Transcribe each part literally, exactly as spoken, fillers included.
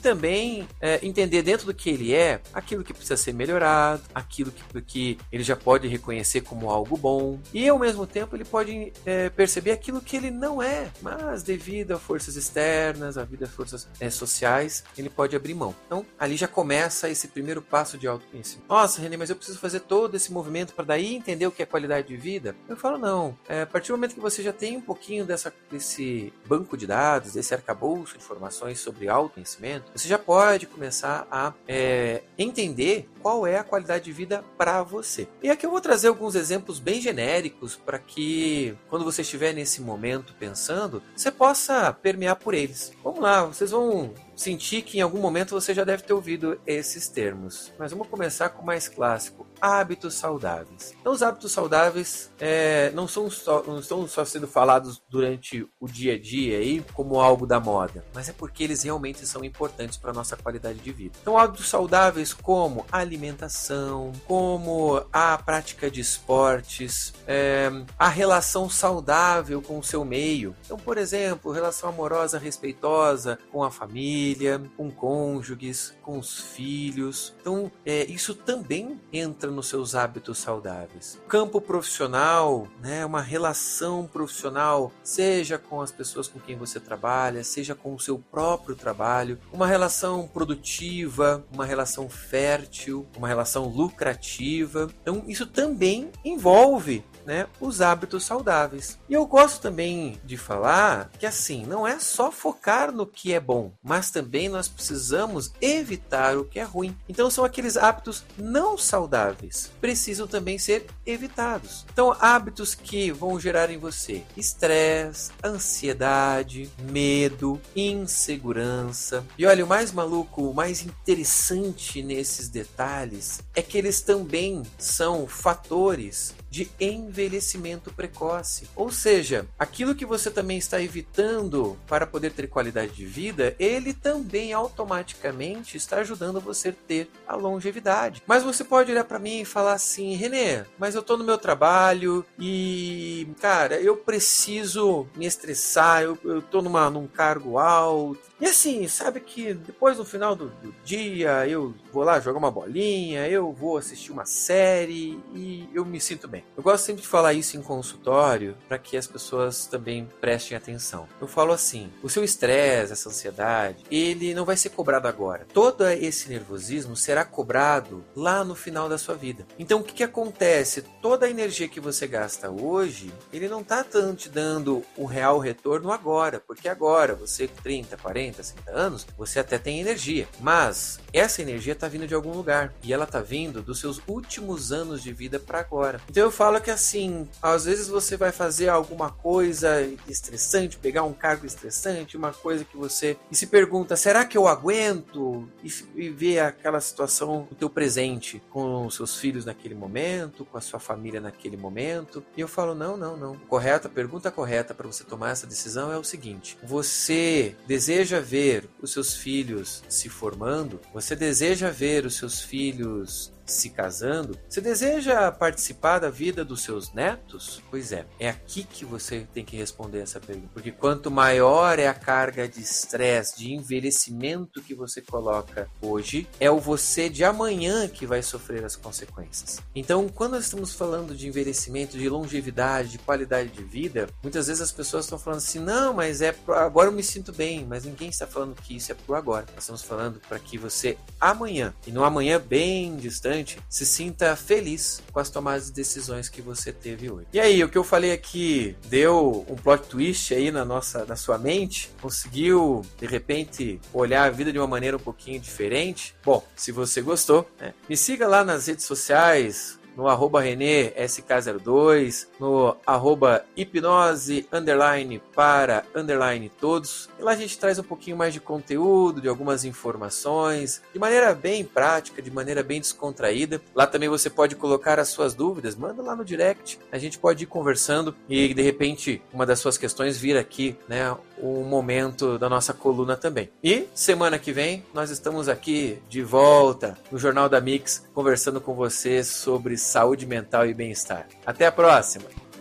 também é, entender dentro do que ele é, aquilo que precisa ser melhorado, aquilo que, que ele já pode reconhecer como algo bom, e ao mesmo tempo ele pode é, perceber aquilo que ele não é, mas devido a forças externas, a vida a forças é, sociais, ele pode abrir mão. Então, ali já começa esse primeiro passo de autoconhecimento. Nossa, René, mas eu preciso fazer todo esse movimento para daí entender o que é qualidade de vida? Eu falo, não. É, a partir do momento que você já tem um pouquinho dessa, desse banco de dados, desse arcabouço de informações sobre autoconhecimento, você já pode começar a é, entender qual é a qualidade de vida para você. E aqui eu vou trazer alguns exemplos bem genéricos para que, quando você estiver nesse momento pensando, você possa permear por eles. Vamos lá, vocês vão sentir que em algum momento você já deve ter ouvido esses termos. Mas vamos começar com o mais clássico: hábitos saudáveis. Então, os hábitos saudáveis é, não, são só, não estão só sendo falados durante o dia a dia aí, como algo da moda, mas é porque eles realmente são importantes para a nossa qualidade de vida. Então, hábitos saudáveis como a alimentação, como a prática de esportes, é, a relação saudável com o seu meio. Então, por exemplo, relação amorosa respeitosa com a família, com cônjuges, com os filhos. Então, é, isso também entra nos seus hábitos saudáveis. Campo profissional, né, uma relação profissional, seja com as pessoas com quem você trabalha, seja com o seu próprio trabalho, uma relação produtiva, uma relação fértil, uma relação lucrativa. Então, isso também envolve, né, os hábitos saudáveis. E eu gosto também de falar que, assim, não é só focar no que é bom, mas também nós precisamos evitar o que é ruim. Então, são aqueles hábitos não saudáveis, precisam também ser evitados. Então, hábitos que vão gerar em você estresse, ansiedade, medo, insegurança. E olha, o mais maluco, o mais interessante nesses detalhes é que eles também são fatores de envelhecimento precoce. Ou seja, aquilo que você também está evitando para poder ter qualidade de vida, ele também automaticamente está ajudando você a ter a longevidade. Mas você pode olhar para mim e falar assim: René, mas eu estou no meu trabalho e, cara, eu preciso me estressar, eu, eu tô numa, num cargo alto. E assim, sabe que depois no final do, do dia eu vou lá jogar uma bolinha, eu vou assistir uma série e eu me sinto bem. Eu gosto sempre de falar isso em consultório para que as pessoas também prestem atenção. Eu falo assim: o seu estresse, essa ansiedade, ele não vai ser cobrado agora. Todo esse nervosismo será cobrado lá no final da sua vida. Então o que, que acontece? Toda a energia que você gasta hoje, ele não está te dando um real retorno agora, porque agora você com trinta, quarenta, cinquenta anos, você até tem energia, mas essa energia está vindo de algum lugar e ela está vindo dos seus últimos anos de vida para agora. Então eu falo que, assim, às vezes você vai fazer alguma coisa estressante, pegar um cargo estressante, uma coisa que você e se pergunta: será que eu aguento? E, e ver aquela situação do teu presente com os seus filhos naquele momento, com a sua família naquele momento. E eu falo: não, não, não. Correto, a pergunta correta para você tomar essa decisão é o seguinte: você deseja ver os seus filhos se formando? Você deseja ver os seus filhos se casando? Você deseja participar da vida dos seus netos? Pois é, é aqui que você tem que responder essa pergunta. Porque quanto maior é a carga de estresse, de envelhecimento que você coloca hoje, é o você de amanhã que vai sofrer as consequências. Então, quando nós estamos falando de envelhecimento, de longevidade, de qualidade de vida, muitas vezes as pessoas estão falando assim: não, mas é pro... agora eu me sinto bem. Mas ninguém está falando que isso é pro agora. Nós estamos falando para que você amanhã, e no amanhã bem distante, se sinta feliz com as tomadas de decisões que você teve hoje. E aí, o que eu falei aqui deu um plot twist aí na, nossa, na sua mente? Conseguiu, de repente, olhar a vida de uma maneira um pouquinho diferente? Bom, se você gostou, né, me siga lá nas redes sociais, no arroba René S K zero dois, no arroba hipnose underline para underline todos. E lá a gente traz um pouquinho mais de conteúdo, de algumas informações, de maneira bem prática, de maneira bem descontraída. Lá também você pode colocar as suas dúvidas, manda lá no direct, a gente pode ir conversando e de repente uma das suas questões vir aqui, né, um momento da nossa coluna também. E semana que vem nós estamos aqui de volta no Jornal da Mix, conversando com você sobre saúde mental e bem-estar. Até a próxima!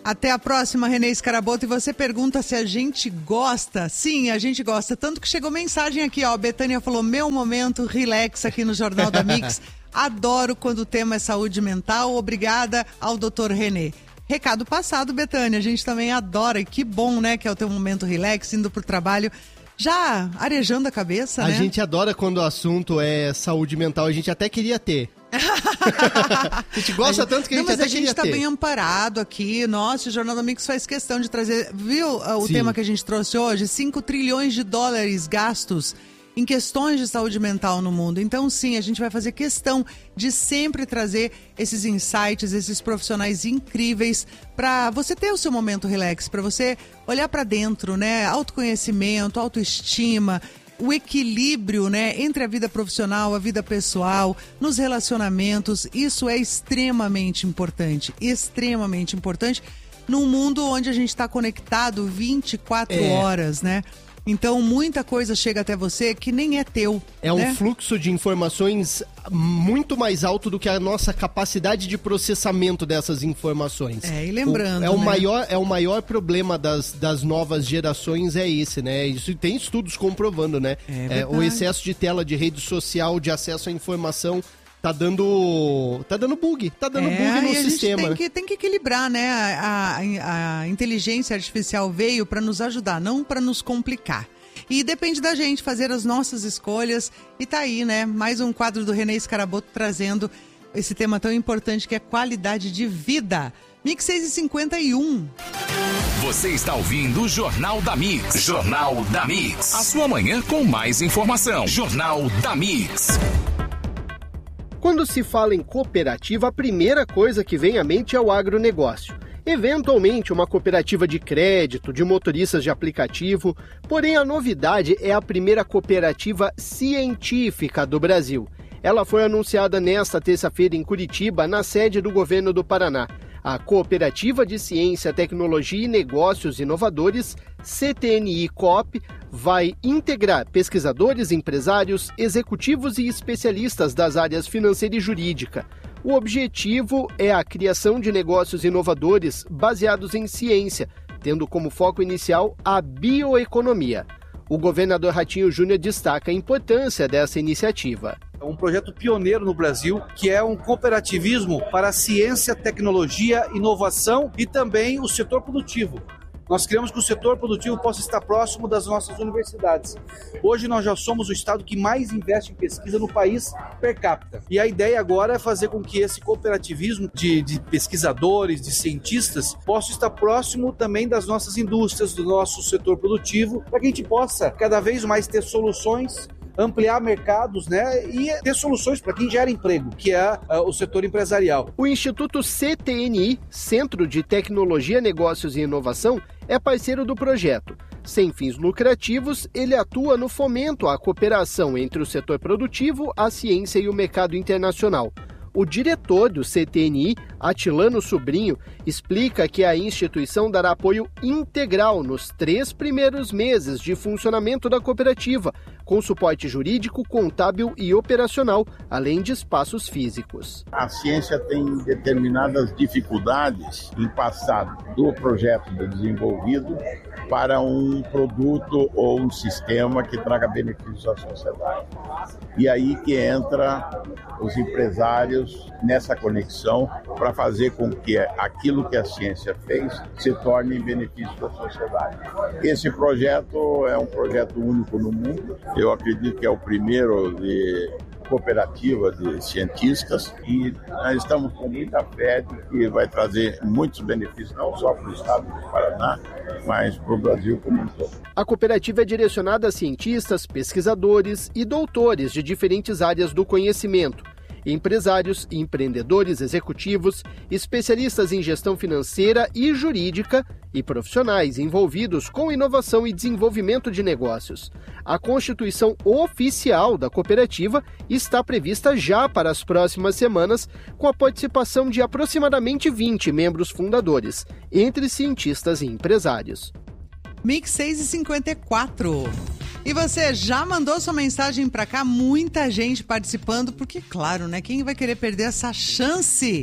Até a próxima, Renê Scaraboto. E você pergunta se a gente gosta. Sim, a gente gosta. Tanto que chegou mensagem aqui, ó. A Betânia falou, meu momento relax aqui no Jornal da Mix. Adoro quando o tema é saúde mental. Obrigada ao doutor Renê. Recado passado, Betânia. A gente também adora. E que bom, né, que é o teu momento relax, indo pro trabalho. Já arejando a cabeça, a né? A gente adora quando o assunto é saúde mental. A gente até queria ter. A gente gosta a gente, tanto que a gente não, até queria ter. Mas a gente tá bem amparado aqui. Nossa, o Jornal da Mix faz questão de trazer... Viu o Sim. tema que a gente trouxe hoje? cinco trilhões de dólares gastos em questões de saúde mental no mundo. Então, sim, a gente vai fazer questão de sempre trazer esses insights, esses profissionais incríveis para você ter o seu momento relax, para você olhar para dentro, né? Autoconhecimento, autoestima, o equilíbrio, né, entre a vida profissional, a vida pessoal, nos relacionamentos. Isso é extremamente importante, extremamente importante num mundo onde a gente está conectado vinte e quatro é. horas, né? Então, muita coisa chega até você que nem é teu. É né? um fluxo de informações muito mais alto do que a nossa capacidade de processamento dessas informações. É, e lembrando, o, é o né? maior É o maior problema das, das novas gerações é esse, né? Isso tem estudos comprovando, né? É é, o excesso de tela, de rede social, de acesso à informação... Tá dando, tá dando bug, tá dando é, bug no e a sistema. Gente tem que, tem que equilibrar, né? A, a, a inteligência artificial veio para nos ajudar, não para nos complicar. E depende da gente fazer as nossas escolhas. E tá aí, né? Mais um quadro do Renê Scaraboto trazendo esse tema tão importante que é qualidade de vida. Mix seis e cinquenta e um. Você está ouvindo o Jornal da Mix. Jornal da Mix. A sua manhã com mais informação. Jornal da Mix. Quando se fala em cooperativa, a primeira coisa que vem à mente é o agronegócio. Eventualmente, uma cooperativa de crédito, de motoristas de aplicativo, porém a novidade é a primeira cooperativa científica do Brasil. Ela foi anunciada nesta terça-feira em Curitiba, na sede do governo do Paraná. A Cooperativa de Ciência, Tecnologia e Negócios Inovadores, C T N I Coop, vai integrar pesquisadores, empresários, executivos e especialistas das áreas financeira e jurídica. O objetivo é a criação de negócios inovadores baseados em ciência, tendo como foco inicial a bioeconomia. O governador Ratinho Júnior destaca a importância dessa iniciativa. É um projeto pioneiro no Brasil, que é um cooperativismo para a ciência, tecnologia, inovação e também o setor produtivo. Nós queremos que o setor produtivo possa estar próximo das nossas universidades. Hoje nós já somos o estado que mais investe em pesquisa no país per capita. E a ideia agora é fazer com que esse cooperativismo de, de pesquisadores, de cientistas, possa estar próximo também das nossas indústrias, do nosso setor produtivo, para que a gente possa cada vez mais ter soluções, ampliar mercados, né, e ter soluções para quem gera emprego, que é uh, o setor empresarial. O Instituto C T N I, Centro de Tecnologia, Negócios e Inovação, é parceiro do projeto. Sem fins lucrativos, ele atua no fomento à cooperação entre o setor produtivo, a ciência e o mercado internacional. O diretor do C T N I, Atilano Sobrinho, explica que a instituição dará apoio integral nos três primeiros meses de funcionamento da cooperativa, com suporte jurídico, contábil e operacional, além de espaços físicos. A ciência tem determinadas dificuldades em passar do projeto desenvolvido para um produto ou um sistema que traga benefícios à sociedade. E aí que entra os empresários nessa conexão para fazer com que aquilo que a ciência fez se torne em benefício da sociedade. Esse projeto é um projeto único no mundo. Eu acredito que é o primeiro de cooperativa de cientistas e nós estamos com muita fé de que vai trazer muitos benefícios, não só para o estado do Paraná, mas para o Brasil como um todo. A cooperativa é direcionada a cientistas, pesquisadores e doutores de diferentes áreas do conhecimento, empresários, empreendedores executivos, especialistas em gestão financeira e jurídica e profissionais envolvidos com inovação e desenvolvimento de negócios. A constituição oficial da cooperativa está prevista já para as próximas semanas, com a participação de aproximadamente vinte membros fundadores, entre cientistas e empresários. Mix seis e cinquenta e quatro. E você já mandou sua mensagem para cá? Muita gente participando, porque, claro, né? Quem vai querer perder essa chance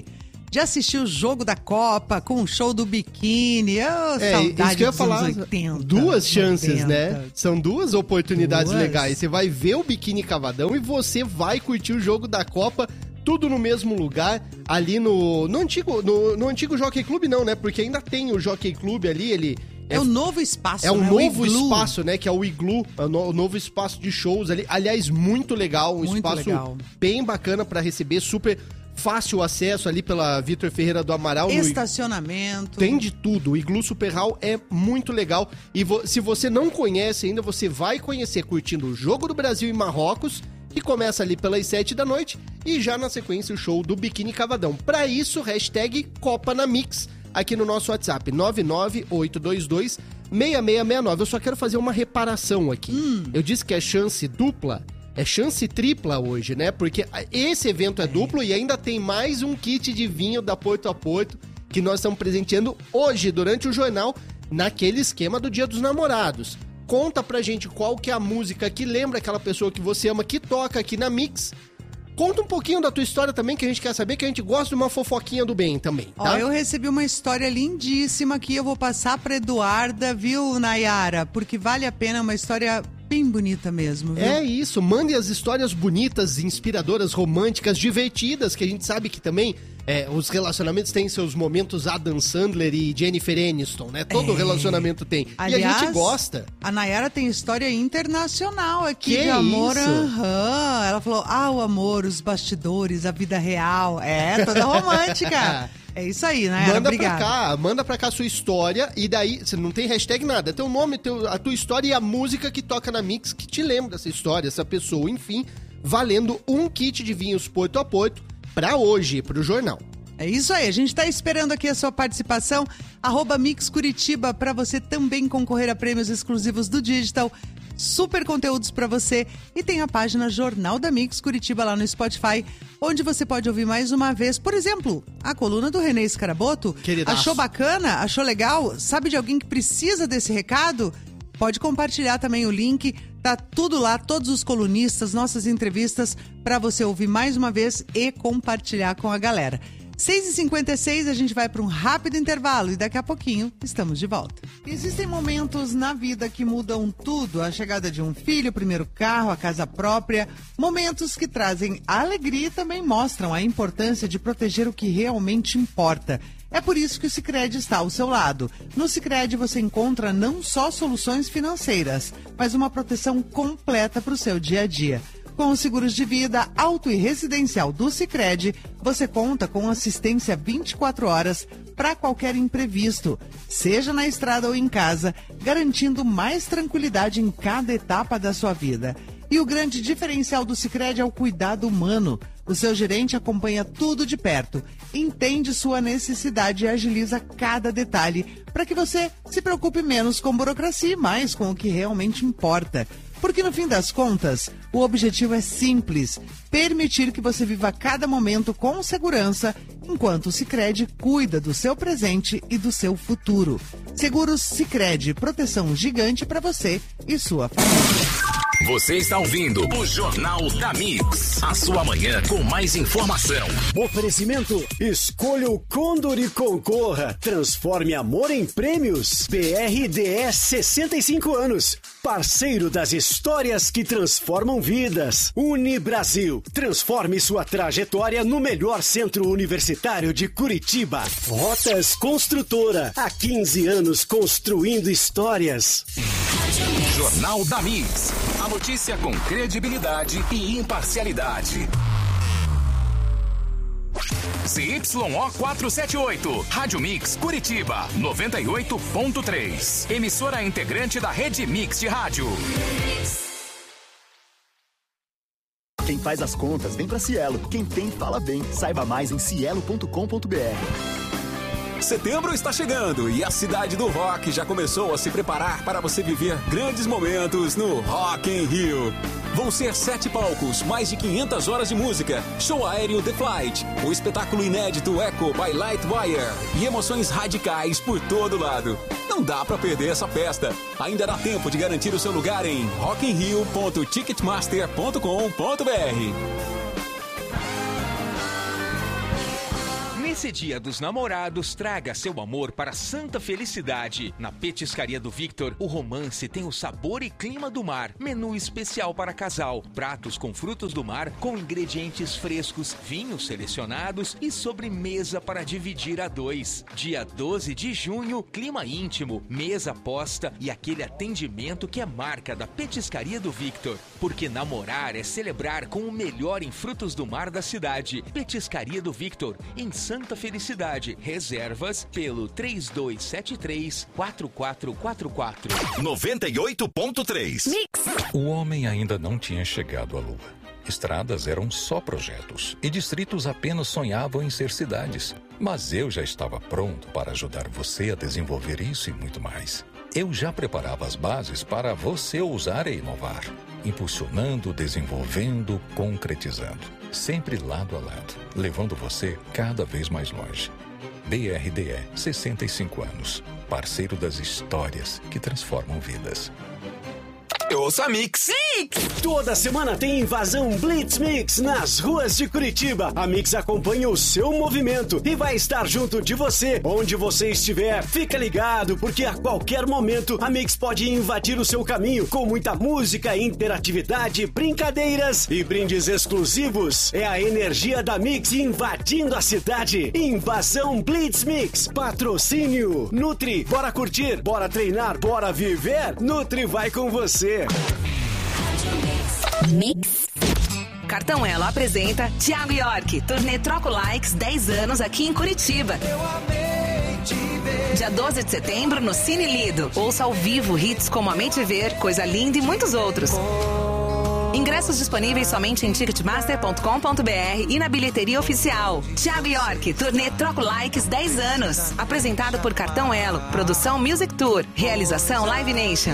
de assistir o jogo da Copa com o show do biquíni. Oh, é, saudade isso que eu ia dos falar. anos oitenta, duas chances, noventa. né? São duas oportunidades Duas. legais. Você vai ver o biquíni cavadão e você vai curtir o jogo da Copa, tudo no mesmo lugar, ali no, no antigo no, no antigo Jockey Club não, né? Porque ainda tem o Jockey Club ali, ele... É, é o novo espaço, É um né? novo o espaço, né? Que é o Igloo, é o, no, o novo espaço de shows ali. Aliás, muito legal, um Muito espaço legal. bem bacana pra receber, super fácil acesso ali pela Vitor Ferreira do Amaral. Estacionamento. Tem de tudo. O Igloo Super Hall é muito legal. E vo- se você não conhece ainda, você vai conhecer curtindo o Jogo do Brasil e Marrocos, que começa ali pelas sete da noite, e já na sequência o show do Biquíni Cavadão. Pra isso, hashtag Copa na Mix, aqui no nosso WhatsApp, nove nove oito dois dois seis seis seis nove. Eu só quero fazer uma reparação aqui. Hum. Eu disse que é chance dupla, é chance tripla hoje, né? Porque esse evento é, é duplo e ainda tem mais um kit de vinho da Porto a Porto que nós estamos presenteando hoje, durante o jornal, naquele esquema do Dia dos Namorados. Conta pra gente qual que é a música que lembra aquela pessoa que você ama, que toca aqui na Mix. Conta um pouquinho da tua história também, que a gente quer saber, que a gente gosta de uma fofoquinha do bem também, tá? Ó, eu recebi uma história lindíssima que eu vou passar pra Eduarda, viu, Nayara? Porque vale a pena, uma história bem bonita mesmo, viu? É isso, mande as histórias bonitas, inspiradoras, românticas, divertidas, que a gente sabe que também é, os relacionamentos têm seus momentos Adam Sandler e Jennifer Aniston, né? Todo É. relacionamento tem. Aliás, e a gente gosta. A Nayara tem história internacional aqui Que de amor. isso? Aham. Ela falou, ah, o amor, os bastidores, a vida real. É, toda romântica. É isso aí, Nayara, Manda obrigada. pra cá, manda pra cá a sua história, e daí, você não tem hashtag nada, teu nome, teu, a tua história e a música que toca na Mix, que te lembra dessa história, essa pessoa, enfim, valendo um kit de vinhos Porto a Porto pra hoje, pro jornal. É isso aí, a gente tá esperando aqui a sua participação, arroba Mix Curitiba, pra você também concorrer a prêmios exclusivos do Digital, super conteúdos pra você, e tem a página Jornal da Mix Curitiba lá no Spotify, onde você pode ouvir mais uma vez, por exemplo, a coluna do Renê Scaraboto. Queridaço. Achou bacana? Achou legal? Sabe de alguém que precisa desse recado? Pode compartilhar também o link, tá tudo lá, todos os colunistas, nossas entrevistas, pra você ouvir mais uma vez e compartilhar com a galera. seis e cinquenta e seis, a gente vai para um rápido intervalo e daqui a pouquinho estamos de volta. Existem momentos na vida que mudam tudo, a chegada de um filho, o primeiro carro, a casa própria, momentos que trazem alegria e também mostram a importância de proteger o que realmente importa. É por isso que o Sicredi está ao seu lado. No Sicredi você encontra não só soluções financeiras, mas uma proteção completa para o seu dia a dia. Com os seguros de vida, auto e residencial do Sicredi, você conta com assistência vinte e quatro horas para qualquer imprevisto, seja na estrada ou em casa, garantindo mais tranquilidade em cada etapa da sua vida. E o grande diferencial do Sicredi é o cuidado humano. O seu gerente acompanha tudo de perto, entende sua necessidade e agiliza cada detalhe para que você se preocupe menos com burocracia e mais com o que realmente importa. Porque no fim das contas, o objetivo é simples, permitir que você viva cada momento com segurança, enquanto o Sicredi cuida do seu presente e do seu futuro. Seguros Sicredi, proteção gigante para você e sua família. Você está ouvindo o Jornal da Mix, a sua manhã com mais informação. Oferecimento, escolha o Condor e concorra, transforme amor em prêmios. B R D S sessenta e cinco anos, parceiro das histórias que transformam vidas. Unibrasil, transforme sua trajetória no melhor centro universitário de Curitiba. Rotas Construtora, há quinze anos construindo histórias. Jornal da Mix, a notícia com credibilidade e imparcialidade. C Y O quatrocentos e setenta e oito, Rádio Mix Curitiba, noventa e oito ponto três. Emissora integrante da Rede Mix de Rádio. Quem faz as contas vem pra Cielo. Quem tem, fala bem. Saiba mais em cielo ponto com ponto b r. Setembro está chegando e a cidade do rock já começou a se preparar para você viver grandes momentos no Rock in Rio. Vão ser sete palcos, mais de quinhentas horas de música, show aéreo The Flight, o espetáculo inédito Echo by Lightwire e emoções radicais por todo lado. Não dá para perder essa festa. Ainda dá tempo de garantir o seu lugar em rock in rio ponto ticketmaster ponto com ponto b r. Nesse Dia dos Namorados, traga seu amor para Santa Felicidade. Na Petiscaria do Victor, o romance tem o sabor e clima do mar. Menu especial para casal, pratos com frutos do mar, com ingredientes frescos, vinhos selecionados e sobremesa para dividir a dois. Dia doze de junho, clima íntimo, mesa posta e aquele atendimento que é marca da Petiscaria do Victor. Porque namorar é celebrar com o melhor em frutos do mar da cidade. Petiscaria do Victor, em Santa Felicidade. Reservas pelo três dois sete três, quatro quatro quatro quatro. noventa e oito ponto três. Mix. O homem ainda não tinha chegado à Lua. Estradas eram só projetos e distritos apenas sonhavam em ser cidades. Mas eu já estava pronto para ajudar você a desenvolver isso e muito mais. Eu já preparava as bases para você ousar e inovar, impulsionando, desenvolvendo, concretizando, sempre lado a lado, levando você cada vez mais longe. B R D E, sessenta e cinco anos, parceiro das histórias que transformam vidas. Ouça Mix. Mix! Toda semana tem invasão Blitz Mix nas ruas de Curitiba. A Mix acompanha o seu movimento e vai estar junto de você, onde você estiver. Fica ligado, porque a qualquer momento a Mix pode invadir o seu caminho com muita música, interatividade, brincadeiras e brindes exclusivos. É a energia da Mix invadindo a cidade. Invasão Blitz Mix. Patrocínio Nutri. Bora curtir, bora treinar, bora viver. Nutri vai com você. Mix. Cartão Elo apresenta Thiago York, turnê Troco Likes dez anos aqui em Curitiba. Dia doze de setembro no Cine Lido. Ouça ao vivo hits como Amei Te Ver, Coisa Linda e muitos outros. Ingressos disponíveis somente em ticketmaster ponto com ponto b r e na bilheteria oficial. Thiago York, turnê Troco Likes dez anos. Apresentado por Cartão Elo. Produção Music Tour. Realização Live Nation.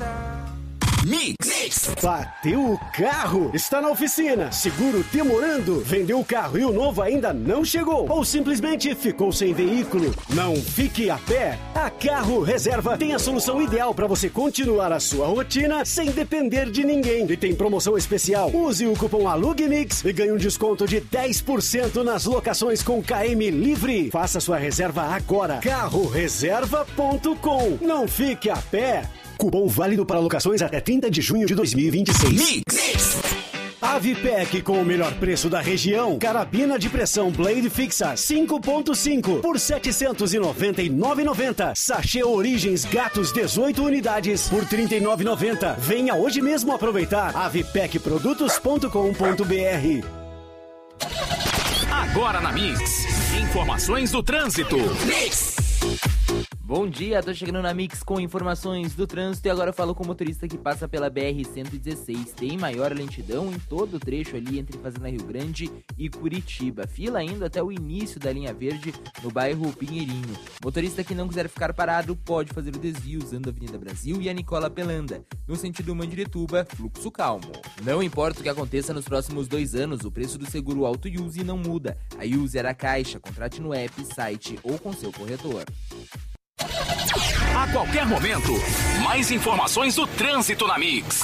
Mix. Bateu o carro? Está na oficina. Seguro demorando? Vendeu o carro e o novo ainda não chegou? Ou simplesmente ficou sem veículo? Não fique a pé. A Carro Reserva tem a solução ideal para você continuar a sua rotina sem depender de ninguém. E tem promoção especial. Use o cupom ALUGMIX e ganhe um desconto de dez por cento nas locações com K M livre. Faça sua reserva agora. carro reserva ponto com. Não fique a pé. Cupom válido para locações até trinta de junho de dois mil e vinte e seis. Mix. Avipec com o melhor preço da região. Carabina de pressão Blade Fixa cinco ponto cinco por setecentos e noventa e nove reais e noventa centavos. Sachê Origens Gatos dezoito unidades por trinta e nove reais e noventa centavos. Venha hoje mesmo aproveitar. avipec produtos ponto com ponto b r. Agora na Mix, informações do trânsito. Mix. Bom dia, tô chegando na Mix com informações do trânsito e agora eu falo com o motorista que passa pela B R cento e dezesseis. Tem maior lentidão em todo o trecho ali entre Fazenda Rio Grande e Curitiba. Fila ainda até o início da linha verde no bairro Pinheirinho. Motorista que não quiser ficar parado pode fazer o desvio usando a Avenida Brasil e a Nicola Pelanda. No sentido Mandirituba, fluxo calmo. Não importa o que aconteça nos próximos dois anos, o preço do seguro Auto Use não muda. A Use era a Caixa, contrate no app, site ou com seu corretor. A qualquer momento, mais informações do trânsito na Mix.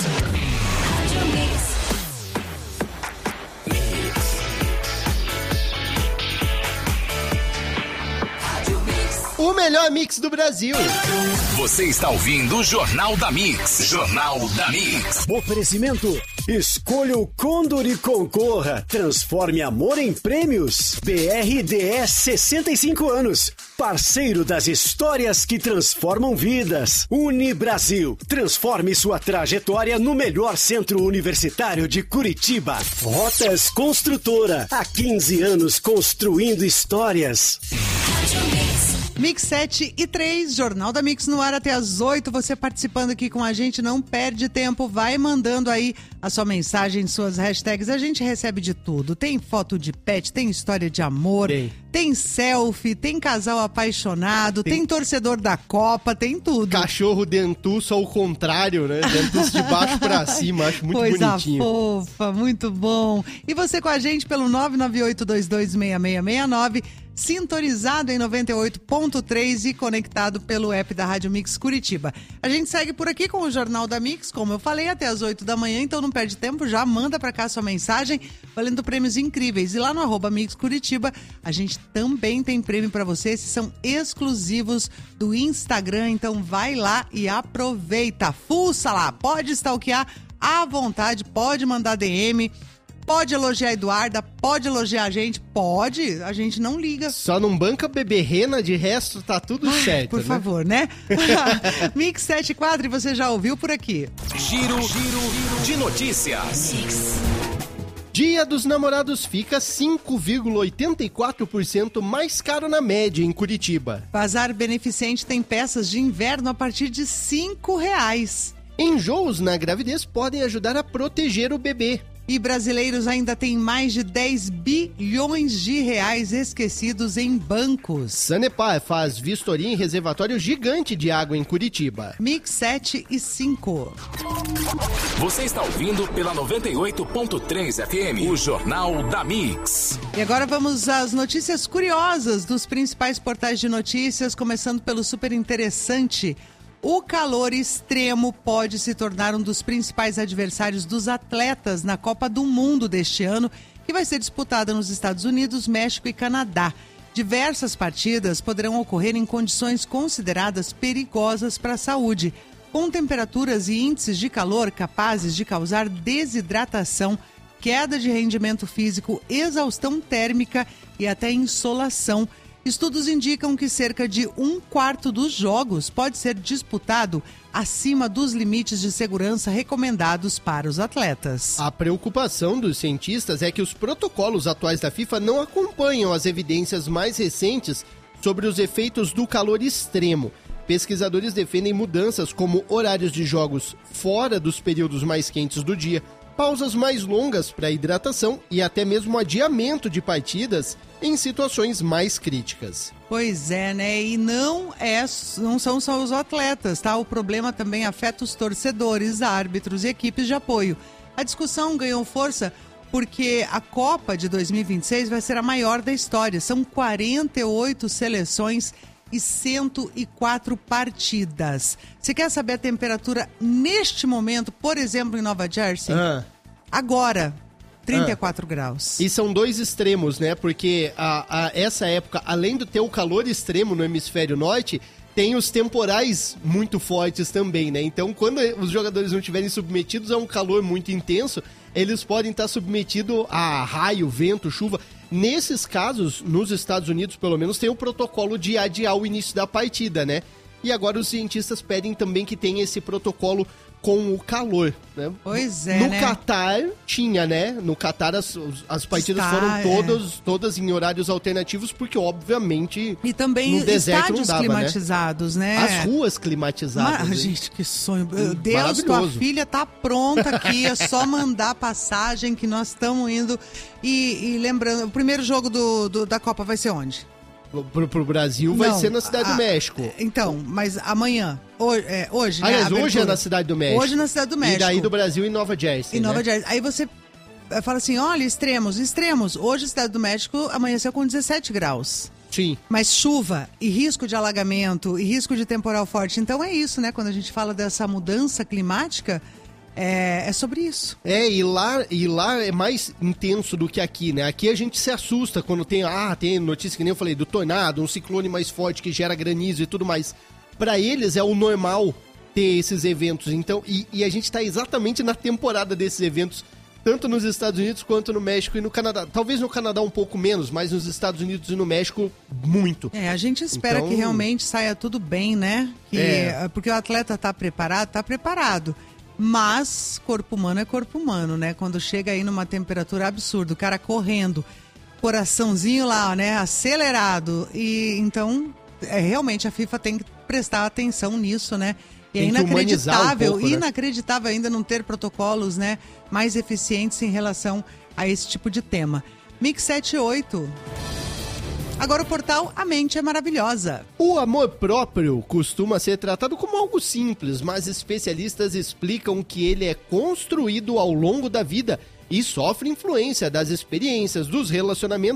O melhor mix do Brasil. Você está ouvindo o Jornal da Mix. Jornal da Mix. Oferecimento. Escolha o Condor e concorra. Transforme amor em prêmios. B R D S sessenta e cinco anos. Parceiro das histórias que transformam vidas. Unibrasil. Transforme sua trajetória no melhor centro universitário de Curitiba. Rotas Construtora. Há quinze anos construindo histórias. Mix sete e três, Jornal da Mix no ar até as oito. Você participando aqui com a gente, não perde tempo, vai mandando aí a sua mensagem, suas hashtags. A gente recebe de tudo. Tem foto de pet, tem história de amor, tem, tem selfie, tem casal apaixonado, tem... tem torcedor da Copa, tem tudo. Cachorro dentuço ao contrário, né? Dentuço de baixo pra cima, acho muito Coisa bonitinho. Coisa fofa, muito bom. E você com a gente pelo nove nove oito dois dois seis seis seis nove. sintonizado em noventa e oito ponto três e conectado pelo app da Rádio Mix Curitiba. A gente segue por aqui com o Jornal da Mix, como eu falei, até as oito da manhã, então não perde tempo, já manda pra cá sua mensagem, valendo prêmios incríveis. E lá no arroba Mix Curitiba, a gente também tem prêmio pra você, esses são exclusivos do Instagram, então vai lá e aproveita. Fuça lá, pode stalkear à vontade, pode mandar D M, pode elogiar a Eduarda, pode elogiar a gente, pode, a gente não liga. Só não banca bebê rena, de resto tá tudo Ai, certo, por né? favor, né? Mix setenta e quatro, e você já ouviu por aqui. Giro, giro de notícias. Dia dos Namorados fica cinco vírgula oitenta e quatro por cento mais caro na média em Curitiba. Bazar Beneficente tem peças de inverno a partir de cinco reais. Enjoos na gravidez podem ajudar a proteger o bebê. E brasileiros ainda têm mais de dez bilhões de reais esquecidos em bancos. Sanepar faz vistoria em reservatório gigante de água em Curitiba. Mix sete e cinco. Você está ouvindo pela noventa e oito ponto três F M, o Jornal da Mix. E agora vamos às notícias curiosas dos principais portais de notícias, começando pelo super interessante. O calor extremo pode se tornar um dos principais adversários dos atletas na Copa do Mundo deste ano, que vai ser disputada nos Estados Unidos, México e Canadá. Diversas partidas poderão ocorrer em condições consideradas perigosas para a saúde, com temperaturas e índices de calor capazes de causar desidratação, queda de rendimento físico, exaustão térmica e até insolação. Estudos indicam que cerca de um quarto dos jogos pode ser disputado acima dos limites de segurança recomendados para os atletas. A preocupação dos cientistas é que os protocolos atuais da FIFA não acompanham as evidências mais recentes sobre os efeitos do calor extremo. Pesquisadores defendem mudanças como horários de jogos fora dos períodos mais quentes do dia, pausas mais longas para hidratação e até mesmo adiamento de partidas em situações mais críticas. Pois é, né? E não, é, não são só os atletas, tá? O problema também afeta os torcedores, árbitros e equipes de apoio. A discussão ganhou força porque a Copa de dois mil e vinte e seis vai ser a maior da história. São quarenta e oito seleções e cento e quatro partidas. Você quer saber a temperatura neste momento, por exemplo, em Nova Jersey? Ah. Agora, trinta e quatro ah. graus. E são dois extremos, né? Porque a, a, essa época, além de ter o calor extremo no hemisfério norte, tem os temporais muito fortes também, né? Então, quando os jogadores não estiverem submetidos a um calor muito intenso, eles podem estar submetidos a raio, vento, chuva. Nesses casos, nos Estados Unidos, pelo menos, tem o protocolo de adiar o início da partida, né? E agora os cientistas pedem também que tenha esse protocolo com o calor, né? Pois é, No né? Catar tinha, né? No Catar as, as partidas Está, foram é. todas, todas em horários alternativos, porque obviamente E também no deserto estádios não dava, climatizados, né? né? As ruas climatizadas. Mas, hein? gente, que sonho. Meu Deus, tua filha tá pronta aqui, é só mandar a passagem que nós estamos indo. E, e lembrando, o primeiro jogo do, do- da Copa vai ser onde? Pro, pro Brasil vai Não, ser na Cidade a- do México. Então, mas amanhã, hoje, é, hoje né? Aliás, a hoje é abertura. na Cidade do México. Hoje na Cidade do México. E daí do Brasil em Nova Jersey, Em Nova né? Jersey. Aí você eh, fala assim, olha, extremos, extremos. Hoje a Cidade do México amanheceu com dezessete graus. Sim. Mas chuva e risco de alagamento e risco de temporal forte. Então é isso, né? Quando a gente fala dessa mudança climática, é, é sobre isso. É, e lá, e lá é mais intenso do que aqui, né? Aqui a gente se assusta quando tem, ah, tem notícia que nem eu falei, do tornado, um ciclone mais forte que gera granizo e tudo mais. Pra eles é o normal ter esses eventos, então, e, e a gente tá exatamente na temporada desses eventos, tanto nos Estados Unidos quanto no México e no Canadá. Talvez no Canadá um pouco menos, mas nos Estados Unidos e no México, muito. É, a gente espera Então- que realmente saia tudo bem, né? Que, É. Porque o atleta tá preparado, tá preparado. Mas corpo humano é corpo humano, né? Quando chega aí numa temperatura absurda, o cara correndo, coraçãozinho lá, né? Acelerado. E então, é, realmente a FIFA tem que prestar atenção nisso, né? E é Tem que humanizar um inacreditável, pouco, né? inacreditável ainda não ter protocolos, né, mais eficientes em relação a esse tipo de tema. Mix setenta e oito. Agora o portal A Mente é Maravilhosa. O amor próprio costuma ser tratado como algo simples, mas especialistas explicam que ele é construído ao longo da vida e sofre influência das experiências, dos relacionamentos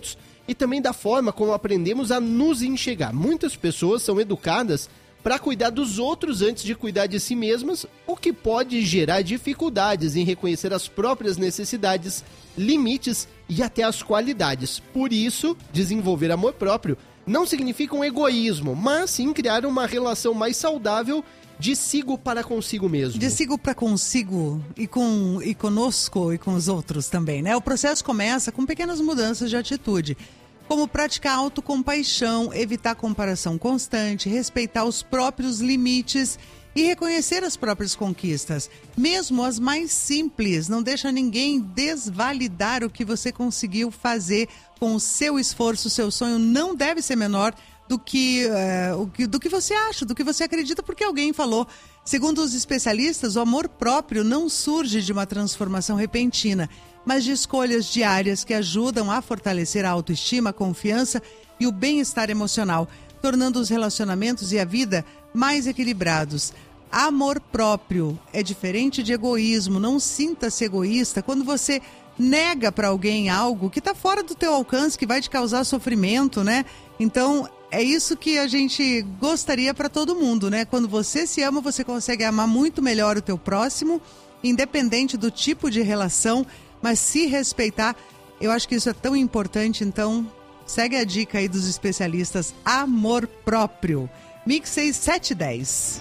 e também da forma como aprendemos a nos enxergar. Muitas pessoas são educadas para cuidar dos outros antes de cuidar de si mesmas, o que pode gerar dificuldades em reconhecer as próprias necessidades, limites e até as qualidades. Por isso, desenvolver amor próprio não significa um egoísmo, mas sim criar uma relação mais saudável de sigo para consigo mesmo. De sigo para consigo e, com, e conosco e com os outros também, né? O processo começa com pequenas mudanças de atitude, como praticar autocompaixão, evitar comparação constante, respeitar os próprios limites e reconhecer as próprias conquistas, mesmo as mais simples. Não deixa ninguém desvalidar o que você conseguiu fazer com o seu esforço. O seu sonho não deve ser menor do que, uh, o que, do que você acha, do que você acredita, porque alguém falou. Segundo os especialistas, o amor próprio não surge de uma transformação repentina, mas de escolhas diárias que ajudam a fortalecer a autoestima, a confiança e o bem-estar emocional, tornando os relacionamentos e a vida mais equilibrados. Amor próprio é diferente de egoísmo. Não sinta-se egoísta quando você nega para alguém algo que está fora do teu alcance, que vai te causar sofrimento, né? Então, é isso que a gente gostaria para todo mundo, né? Quando você se ama, você consegue amar muito melhor o teu próximo, independente do tipo de relação, mas se respeitar. Eu acho que isso é tão importante, então segue a dica aí dos especialistas. Amor próprio. Mix seis sete dez.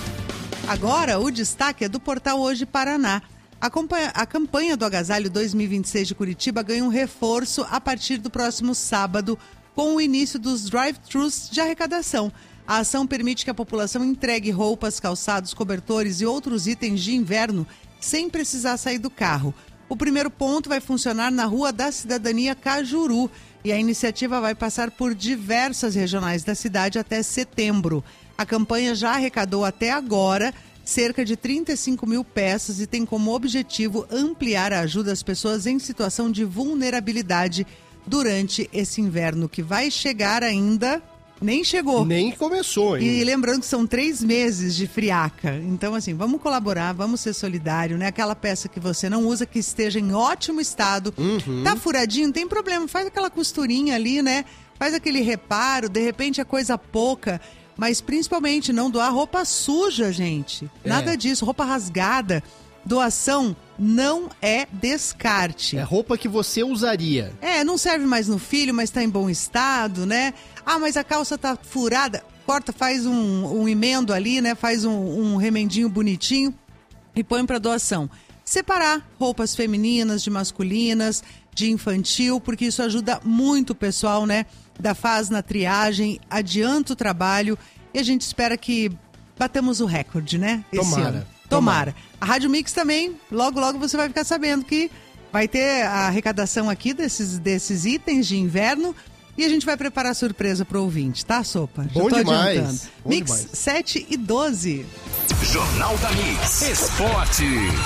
Agora o destaque é do portal Hoje Paraná. A campanha, a campanha do Agasalho dois mil e vinte e seis de Curitiba ganha um reforço a partir do próximo sábado, com o início dos drive-thrus de arrecadação. A ação permite que a população entregue roupas, calçados, cobertores e outros itens de inverno sem precisar sair do carro. O primeiro ponto vai funcionar na Rua da Cidadania Cajuru e a iniciativa vai passar por diversas regionais da cidade até setembro. A campanha já arrecadou até agora cerca de trinta e cinco mil peças e tem como objetivo ampliar a ajuda às pessoas em situação de vulnerabilidade durante esse inverno que vai chegar ainda. Nem chegou. Nem começou ainda. E lembrando que são três meses de friaca. Então, assim, vamos colaborar, vamos ser solidários, né? Aquela peça que você não usa, que esteja em ótimo estado. Uhum. Tá furadinho, não tem problema. Faz aquela costurinha ali, né? Faz aquele reparo, de repente é coisa pouca. Mas, principalmente, não doar roupa suja, gente. É. Nada disso. Roupa rasgada. Doação não é descarte. É roupa que você usaria. É, não serve mais no filho, mas tá em bom estado, né? Ah, mas a calça tá furada. Corta, faz um, um emendo ali, né? Faz um, um remendinho bonitinho e põe para doação. Separar roupas femininas de masculinas, de infantil, porque isso ajuda muito o pessoal, né? Da fase na triagem, adianta o trabalho e a gente espera que batamos o recorde, né? Esse Tomara. ano. Tomara. A Rádio Mix também, logo, logo você vai ficar sabendo que vai ter a arrecadação aqui desses, desses itens de inverno e a gente vai preparar surpresa pro ouvinte, tá, Sopa? Já Bom tô demais. adiantando. Bom Mix demais. sete e doze. Jornal da Mix. Esporte.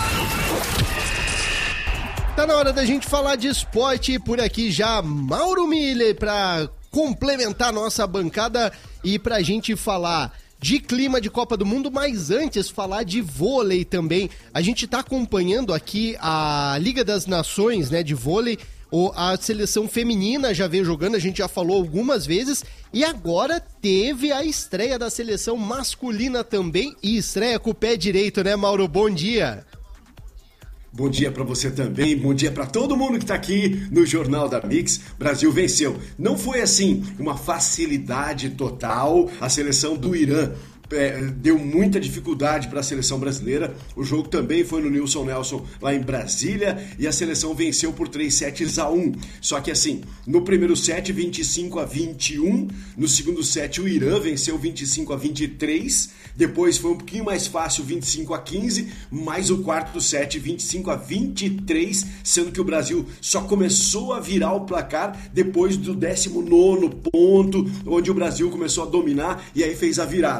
Tá na hora da gente falar de esporte. Por aqui já Mauro Miller para complementar nossa bancada e pra gente falar de clima de Copa do Mundo, mas antes falar de vôlei também. A gente tá acompanhando aqui a Liga das Nações, né, de vôlei. A seleção feminina já veio jogando, a gente já falou algumas vezes, e agora teve a estreia da seleção masculina também, e estreia com o pé direito, né, Mauro? Bom dia! Bom dia para você também, bom dia para todo mundo que está aqui no Jornal da Mix. Brasil venceu. Não foi assim uma facilidade total. A seleção do Irã é, deu muita dificuldade para a seleção brasileira. O jogo também foi no Nilson Nelson lá em Brasília e a seleção venceu por três sets a um. Só que assim, no primeiro set vinte e cinco a vinte e um, no segundo set o Irã venceu vinte e cinco a vinte e três, depois foi um pouquinho mais fácil, vinte e cinco a quinze, mais o quarto set vinte e cinco a vinte e três, sendo que o Brasil só começou a virar o placar depois do décimo nono ponto, onde o Brasil começou a dominar e aí fez a virada.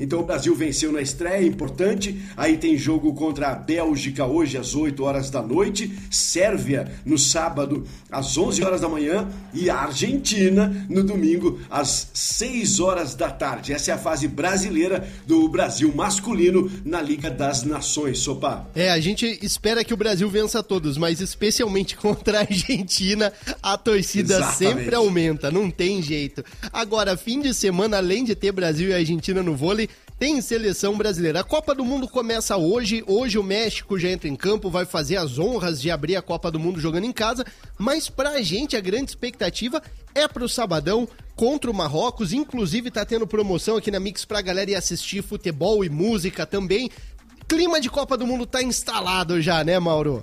Então o Brasil venceu na estreia, importante. Aí tem jogo contra a Bélgica hoje às oito horas da noite, Sérvia no sábado às onze horas da manhã e a Argentina no domingo às seis horas da tarde. Essa é a fase brasileira do Brasil masculino na Liga das Nações, Sopa. É, a gente espera que o Brasil vença todos, mas especialmente contra a Argentina, a torcida Exatamente. sempre aumenta, não tem jeito. Agora, fim de semana, além de ter Brasil e Argentina no vôlei, tem seleção brasileira. A Copa do Mundo começa hoje, hoje o México já entra em campo, vai fazer as honras de abrir a Copa do Mundo jogando em casa, mas pra gente a grande expectativa é pro sabadão contra o Marrocos, inclusive tá tendo promoção aqui na Mix pra galera ir assistir futebol e música também. Clima de Copa do Mundo tá instalado já, né, Mauro?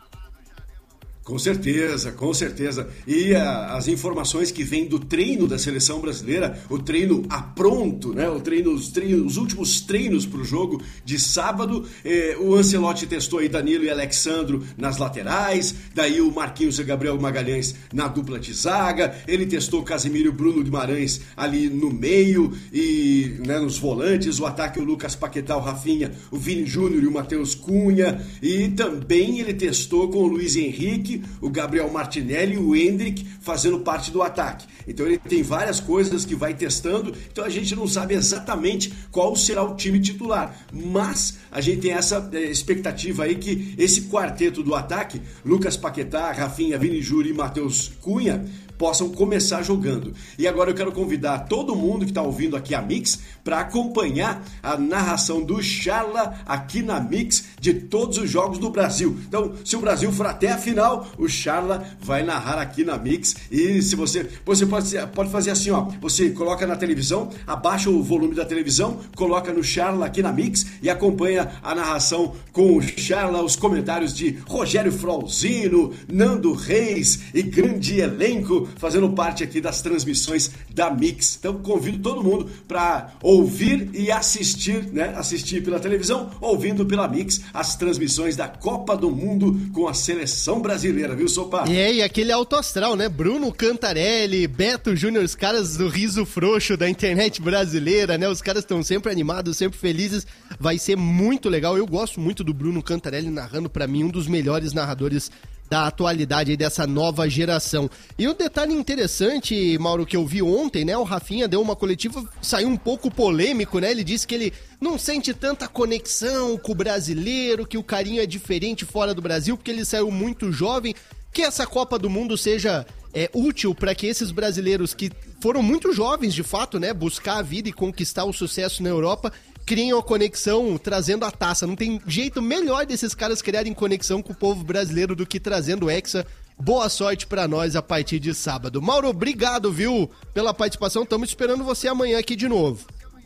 Com certeza, com certeza. E a, as informações que vêm do treino da seleção brasileira, o treino a pronto, né? O treino, os, treinos, os últimos treinos para o jogo de sábado. Eh, o Ancelotti testou aí Danilo e Alexandro nas laterais, daí o Marquinhos e Gabriel Magalhães na dupla de zaga. Ele testou Casemiro e Bruno Guimarães ali no meio e né, nos volantes. O ataque o Lucas Paquetá, o Rafinha, o Vini Júnior e o Matheus Cunha. E também ele testou com o Luiz Henrique, o Gabriel Martinelli e o Endrick fazendo parte do ataque. Então ele tem várias coisas que vai testando, então a gente não sabe exatamente qual será o time titular, mas a gente tem essa expectativa aí que esse quarteto do ataque, Lucas Paquetá, Rafinha, Vini Júnior e Matheus Cunha, possam começar jogando. E agora eu quero convidar todo mundo que está ouvindo aqui a Mix para acompanhar a narração do Charla aqui na Mix de todos os jogos do Brasil. Então, se o Brasil for até a final, o Charla vai narrar aqui na Mix. E se você, você pode, pode fazer assim, ó, você coloca na televisão, abaixa o volume da televisão, coloca no Charla aqui na Mix e acompanha a narração com o Charla, os comentários de Rogério Frauzino, Nando Reis e grande elenco fazendo parte aqui das transmissões da Mix. Então convido todo mundo para ouvir e assistir, né? Assistir pela televisão, ouvindo pela Mix as transmissões da Copa do Mundo com a seleção brasileira, viu, Sopa? É, e aquele alto astral, né? Bruno Cantarelli, Beto Júnior, os caras do riso frouxo da internet brasileira, né? Os caras estão sempre animados, sempre felizes. Vai ser muito legal. Eu gosto muito do Bruno Cantarelli narrando, para mim, um dos melhores narradores da atualidade aí dessa nova geração. E um detalhe interessante, Mauro, que eu vi ontem, né? O Rafinha deu uma coletiva, saiu um pouco polêmico, né? Ele disse que ele não sente tanta conexão com o brasileiro, que o carinho é diferente fora do Brasil, porque ele saiu muito jovem. Que essa Copa do Mundo seja é, útil para que esses brasileiros que foram muito jovens, de fato, né? Buscar a vida e conquistar o sucesso na Europa, criem uma conexão trazendo a taça. Não tem jeito melhor desses caras criarem conexão com o povo brasileiro do que trazendo o Hexa. Boa sorte pra nós a partir de sábado. Mauro, obrigado, viu, pela participação. Estamos esperando você amanhã aqui de novo.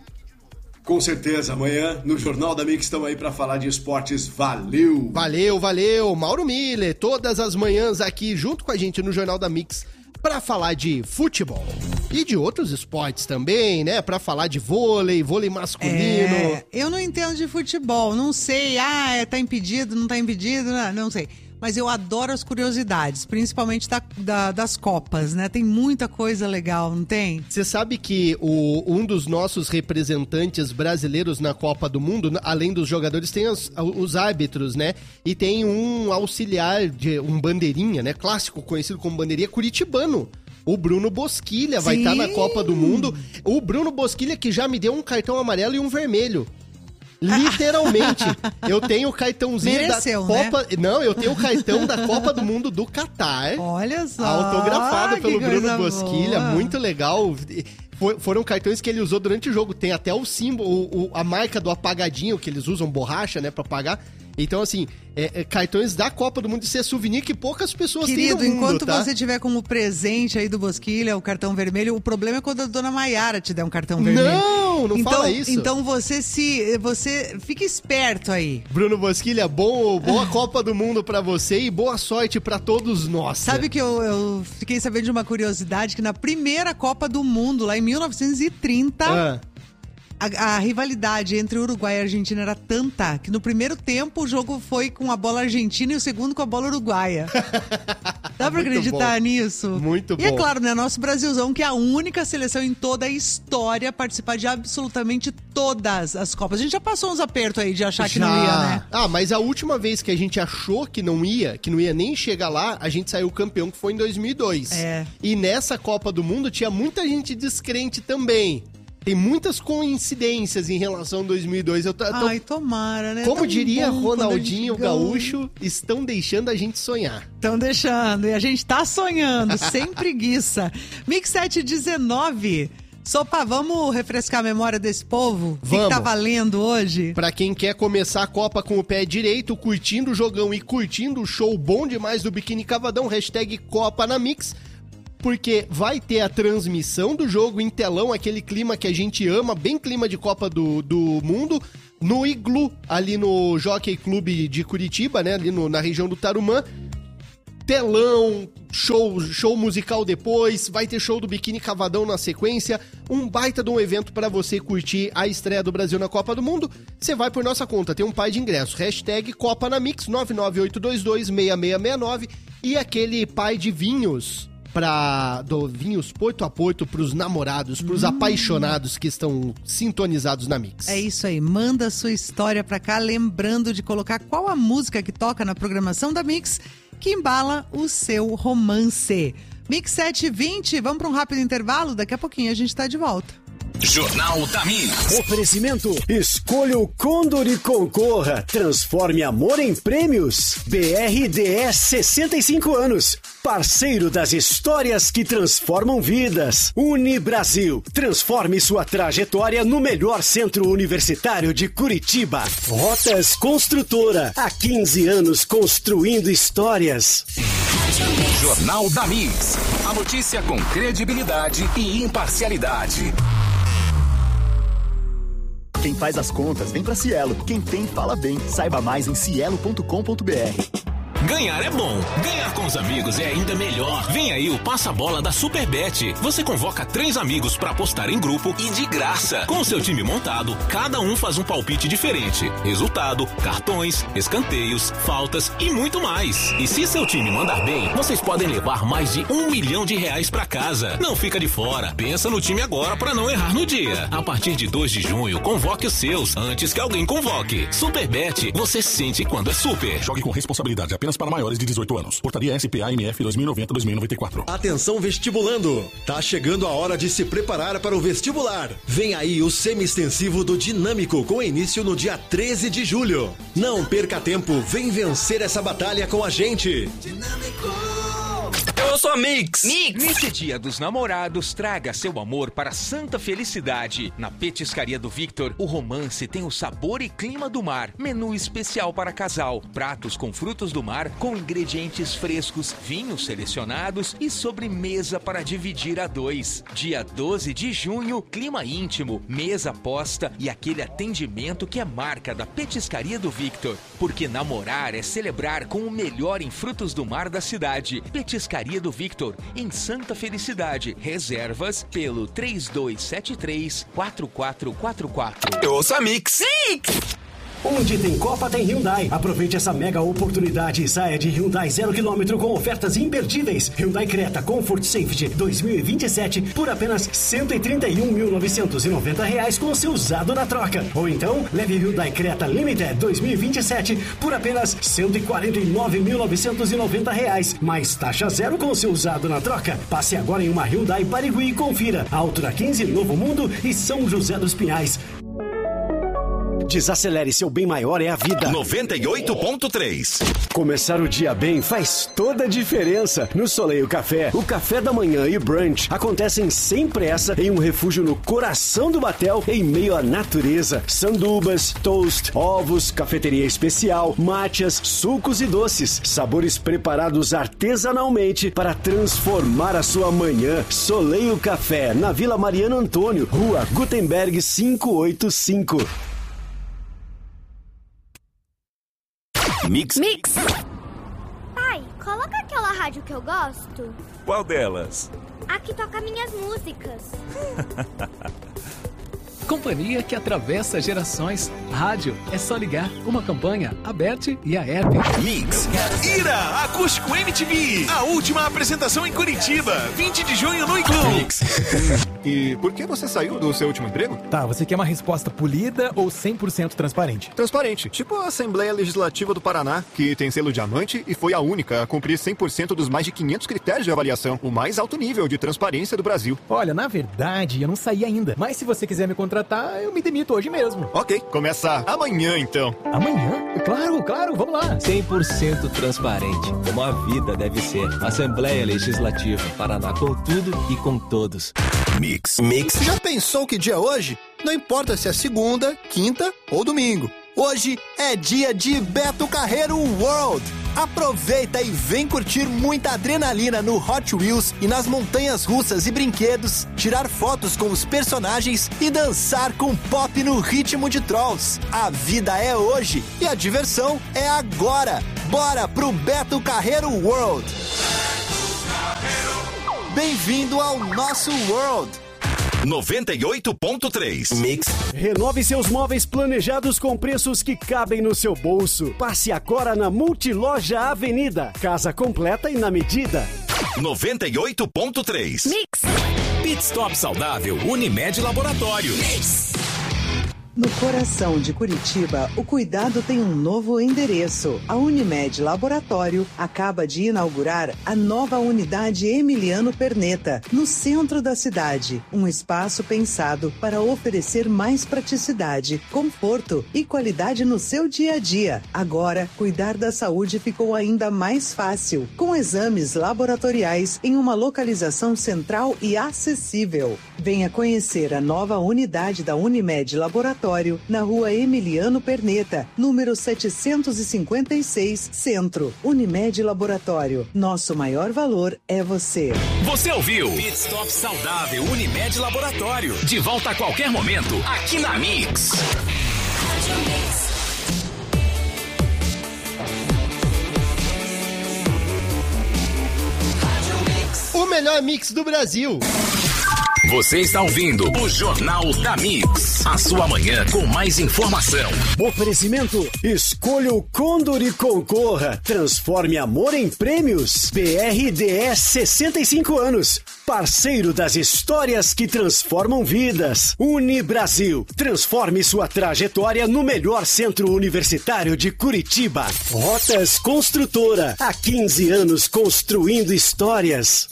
Com certeza, amanhã no Jornal da Mix estamos aí para falar de esportes. Valeu! Valeu, valeu! Mauro Miller, todas as manhãs aqui junto com a gente no Jornal da Mix para falar de futebol e de outros esportes também, né? Para falar de vôlei, vôlei masculino. É, eu não entendo de futebol, não sei, ah, é, tá impedido, não tá impedido, não, não sei. Mas eu adoro as curiosidades, principalmente da, da, das Copas, né? Tem muita coisa legal, não tem? Você sabe que o, um dos nossos representantes brasileiros na Copa do Mundo, além dos jogadores, tem os, os árbitros, né? E tem um auxiliar, de um bandeirinha, né? Clássico, conhecido como bandeirinha, curitibano. O Bruno Bosquilha vai estar na Copa do Mundo. O Bruno Bosquilha que já me deu um cartão amarelo e um vermelho. Literalmente, eu tenho o cartãozinho Mereceu, da Copa... Né? Não, eu tenho o cartão da Copa do Mundo do Catar. Olha só! Autografado pelo Bruno Bosquilha, boa. Muito legal. For, foram cartões que ele usou durante o jogo. Tem até o símbolo, o, a marca do apagadinho, que eles usam borracha, né, pra apagar. Então, assim, é, é, cartões da Copa do Mundo de ser souvenir que poucas pessoas Querido, têm no mundo, enquanto tá? você tiver como presente aí do Bosquilha o cartão vermelho, o problema é quando a dona Maiara te der um cartão vermelho. Não, não então, fala isso. Então você se, você fica esperto aí. Bruno Bosquilha, bom, boa Copa do Mundo pra você e boa sorte pra todos nós. Sabe que eu, eu fiquei sabendo de uma curiosidade, que na primeira Copa do Mundo, lá em mil novecentos e trinta... Ah. A, a rivalidade entre Uruguai e Argentina era tanta que no primeiro tempo o jogo foi com a bola argentina e o segundo com a bola uruguaia. Dá pra acreditar bom. nisso? Muito e bom. E é claro, né, nosso Brasilzão, que é a única seleção em toda a história a participar de absolutamente todas as Copas. A gente já passou uns apertos aí de achar já. que não ia, né? Ah, mas a última vez que a gente achou que não ia, que não ia nem chegar lá, a gente saiu campeão, que foi em dois mil e dois. É. E nessa Copa do Mundo tinha muita gente descrente também. Tem muitas coincidências em relação a dois mil e dois. Eu tô, Ai, tomara, né? Como Tão diria Ronaldinho Ronaldinho Gaúcho, estão deixando a gente sonhar. Estão deixando, e a gente tá sonhando, sem preguiça. Mix sete dezenove. Sopa, vamos refrescar a memória desse povo? O que, que tá valendo hoje? Pra quem quer começar a Copa com o pé direito, curtindo o jogão e curtindo o show bom demais do Biquíni Cavadão, hashtag Copa na Mix, porque vai ter a transmissão do jogo em telão, aquele clima que a gente ama, bem clima de Copa do, do Mundo, no Iglu, ali no Jockey Club de Curitiba, né, ali no, na região do Tarumã. Telão, show, show musical depois, vai ter show do Biquíni Cavadão na sequência, um baita de um evento pra você curtir a estreia do Brasil na Copa do Mundo. Você vai por nossa conta, tem um par de ingressos, hashtag Copa na Mix, nove nove oito dois dois seis seis seis nove, e aquele pai de vinhos, pra, do vinhos Porto a Porto pros namorados, pros hum. apaixonados que estão sintonizados na Mix. É isso aí, manda sua história pra cá, lembrando de colocar qual a música que toca na programação da Mix que embala o seu romance. Mix sete e vinte, vamos para um rápido intervalo, daqui a pouquinho a gente tá de volta. Jornal da Mix. Oferecimento: escolha o Condor e concorra. Transforme amor em prêmios. B R D S sessenta e cinco anos. Parceiro das histórias que transformam vidas. Unibrasil. Transforme sua trajetória no melhor centro universitário de Curitiba. Rotas Construtora. Há quinze anos construindo histórias. Jornal da Mix. A notícia com credibilidade e imparcialidade. Quem faz as contas vem pra Cielo. Quem tem fala bem. Saiba mais em cielo ponto com ponto b r. Ganhar é bom, ganhar com os amigos é ainda melhor. Vem aí o Passa-Bola da Superbet. Você convoca três amigos para apostar em grupo e de graça. Com o seu time montado, cada um faz um palpite diferente. Resultado, cartões, escanteios, faltas e muito mais. E se seu time mandar bem, vocês podem levar mais de um milhão de reais para casa. Não fica de fora. Pensa no time agora para não errar no dia. A partir de dois de junho, convoque os seus antes que alguém convoque. Superbet, você sente quando é super. Jogue com responsabilidade apenas para maiores de dezoito anos. Portaria S P A M F dois mil e noventa a dois mil e noventa e quatro. Atenção vestibulando! Tá chegando a hora de se preparar para o vestibular. Vem aí o semi-extensivo do Dinâmico com início no dia treze de julho. Não perca tempo, vem vencer essa batalha com a gente. Dinâmico! Eu sou a Mix. Mix. Nesse dia dos namorados, traga seu amor para Santa Felicidade. Na Petiscaria do Victor, o romance tem o sabor e clima do mar. Menu especial para casal. Pratos com frutos do mar, com ingredientes frescos, vinhos selecionados e sobremesa para dividir a dois. Dia doze de junho, clima íntimo, mesa posta e aquele atendimento que é marca da Petiscaria do Victor. Porque namorar é celebrar com o melhor em frutos do mar da cidade. Petiscaria do Victor, em Santa Felicidade. Reservas pelo três dois sete três, quatro quatro quatro quatro. Eu ouço a Mix. Mix! Onde tem Copa, tem Hyundai. Aproveite essa mega oportunidade e saia de Hyundai zero quilômetro com ofertas imperdíveis. Hyundai Creta Comfort Safety dois mil e vinte e sete por apenas cento e trinta e um mil novecentos e noventa reais com seu usado na troca. Ou então, leve Hyundai Creta Limited dois mil e vinte e sete por apenas cento e quarenta e nove mil novecentos e noventa reais, mais taxa zero com seu usado na troca. Passe agora em uma Hyundai Barigui e confira. Altura quinze, Novo Mundo e São José dos Pinhais. Desacelere, seu bem maior é a vida. noventa e oito ponto três. Começar o dia bem faz toda a diferença. No Soleil Café, o café da manhã e brunch acontecem sem pressa em um refúgio no coração do Batel, em meio à natureza. Sandubas, toast, ovos, cafeteria especial, matchas, sucos e doces. Sabores preparados artesanalmente para transformar a sua manhã. Soleil Café, na Vila Mariano Antônio, Rua Gutenberg quinhentos e oitenta e cinco. Mix. Mix. Pai, coloca aquela rádio que eu gosto. Qual delas? A que toca minhas músicas. Companhia que atravessa gerações. Rádio é só ligar. Uma campanha, a Bert e a Hebe. Mix. Ira, Acústico M T V. A última apresentação em Curitiba. vinte de junho no Iglu. Mix. E por que você saiu do seu último emprego? Tá, você quer uma resposta polida ou cem por cento transparente? Transparente. Tipo a Assembleia Legislativa do Paraná, que tem selo diamante e foi a única a cumprir cem por cento dos mais de quinhentos critérios de avaliação. O mais alto nível de transparência do Brasil. Olha, na verdade, eu não saí ainda. Mas se você quiser me contratar, eu me demito hoje mesmo. Ok, começa amanhã então. Amanhã? Claro, claro, vamos lá. cem por cento transparente, como a vida deve ser. Assembleia Legislativa, Paraná, com tudo e com todos. Mix. Mix. Já pensou que dia é hoje? Não importa se é segunda, quinta ou domingo. Hoje é dia de Beto Carreiro World. Aproveita e vem curtir muita adrenalina no Hot Wheels e nas montanhas russas e brinquedos, tirar fotos com os personagens e dançar com pop no ritmo de Trolls. A vida é hoje e a diversão é agora. Bora pro Beto Carreiro World. Bem-vindo ao nosso World. noventa e oito ponto três. Mix. Renove seus móveis planejados com preços que cabem no seu bolso. Passe agora na Multiloja Avenida. Casa completa e na medida. noventa e oito ponto três. Mix. Pit Stop Saudável, Unimed Laboratório. Mix. No coração de Curitiba, o cuidado tem um novo endereço. A Unimed Laboratório acaba de inaugurar a nova unidade Emiliano Perneta, no centro da cidade. Um espaço pensado para oferecer mais praticidade, conforto e qualidade no seu dia a dia. Agora, cuidar da saúde ficou ainda mais fácil, com exames laboratoriais em uma localização central e acessível. Venha conhecer a nova unidade da Unimed Laboratório na rua Emiliano Perneta, número setecentos e cinquenta e seis, Centro. Unimed Laboratório. Nosso maior valor é você. Você ouviu? Pit Stop Saudável, Unimed Laboratório. De volta a qualquer momento, aqui na Mix. O melhor mix do Brasil. Você está ouvindo o Jornal da Mix. A sua manhã com mais informação. Oferecimento: escolha o Condor e concorra. Transforme amor em prêmios. B R D S sessenta e cinco anos. Parceiro das histórias que transformam vidas. Unibrasil. Transforme sua trajetória no melhor centro universitário de Curitiba. Rotas Construtora. Há quinze anos construindo histórias.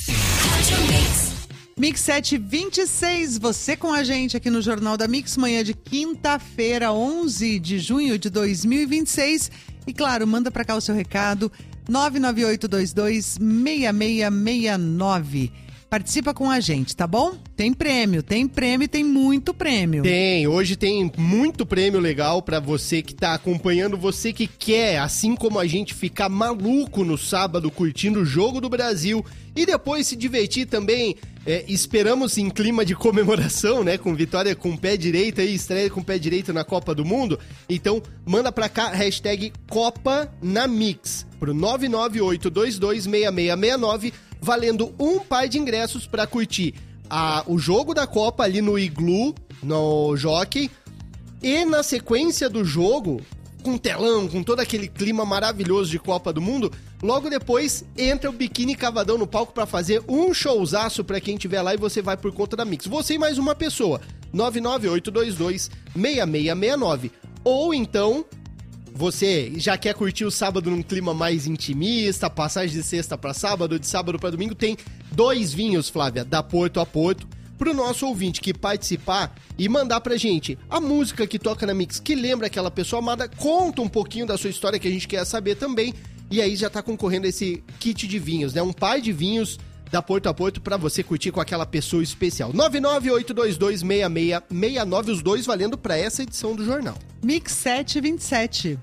Mix sete vinte e seis, você com a gente aqui no Jornal da Mix, manhã de quinta-feira, onze de junho de dois mil e vinte e seis. E claro, manda pra cá o seu recado, nove nove oito dois dois seis seis seis nove. Participa com a gente, tá bom? Tem prêmio, tem prêmio, tem muito prêmio. Tem, hoje tem muito prêmio legal pra você que tá acompanhando, você que quer, assim como a gente, ficar maluco no sábado curtindo o Jogo do Brasil e depois se divertir também. É, esperamos em clima de comemoração, né? Com vitória com o pé direito aí, estreia com o pé direito na Copa do Mundo. Então, manda pra cá, hashtag Copa na Mix, pro nove nove oito dois dois seis seis seis nove, valendo um par de ingressos pra curtir a, o jogo da Copa ali no Iglu, no Jockey. E na sequência do jogo, com telão, com todo aquele clima maravilhoso de Copa do Mundo, logo depois entra o Biquíni Cavadão no palco pra fazer um showzaço pra quem estiver lá e você vai por conta da Mix. Você e mais uma pessoa, nove nove oito dois dois seis seis seis nove. Ou então, você já quer curtir o sábado num clima mais intimista, passagem de sexta pra sábado, de sábado pra domingo, tem dois vinhos, Flávia, da Porto a Porto, pro nosso ouvinte que participar e mandar pra gente a música que toca na Mix, que lembra aquela pessoa amada, conta um pouquinho da sua história que a gente quer saber também, e aí já tá concorrendo a esse kit de vinhos, né? Um par de vinhos da Porto a Porto pra você curtir com aquela pessoa especial. nove nove oito dois dois seis seis seis nove, os dois valendo pra essa edição do jornal. Mix sete vinte e sete.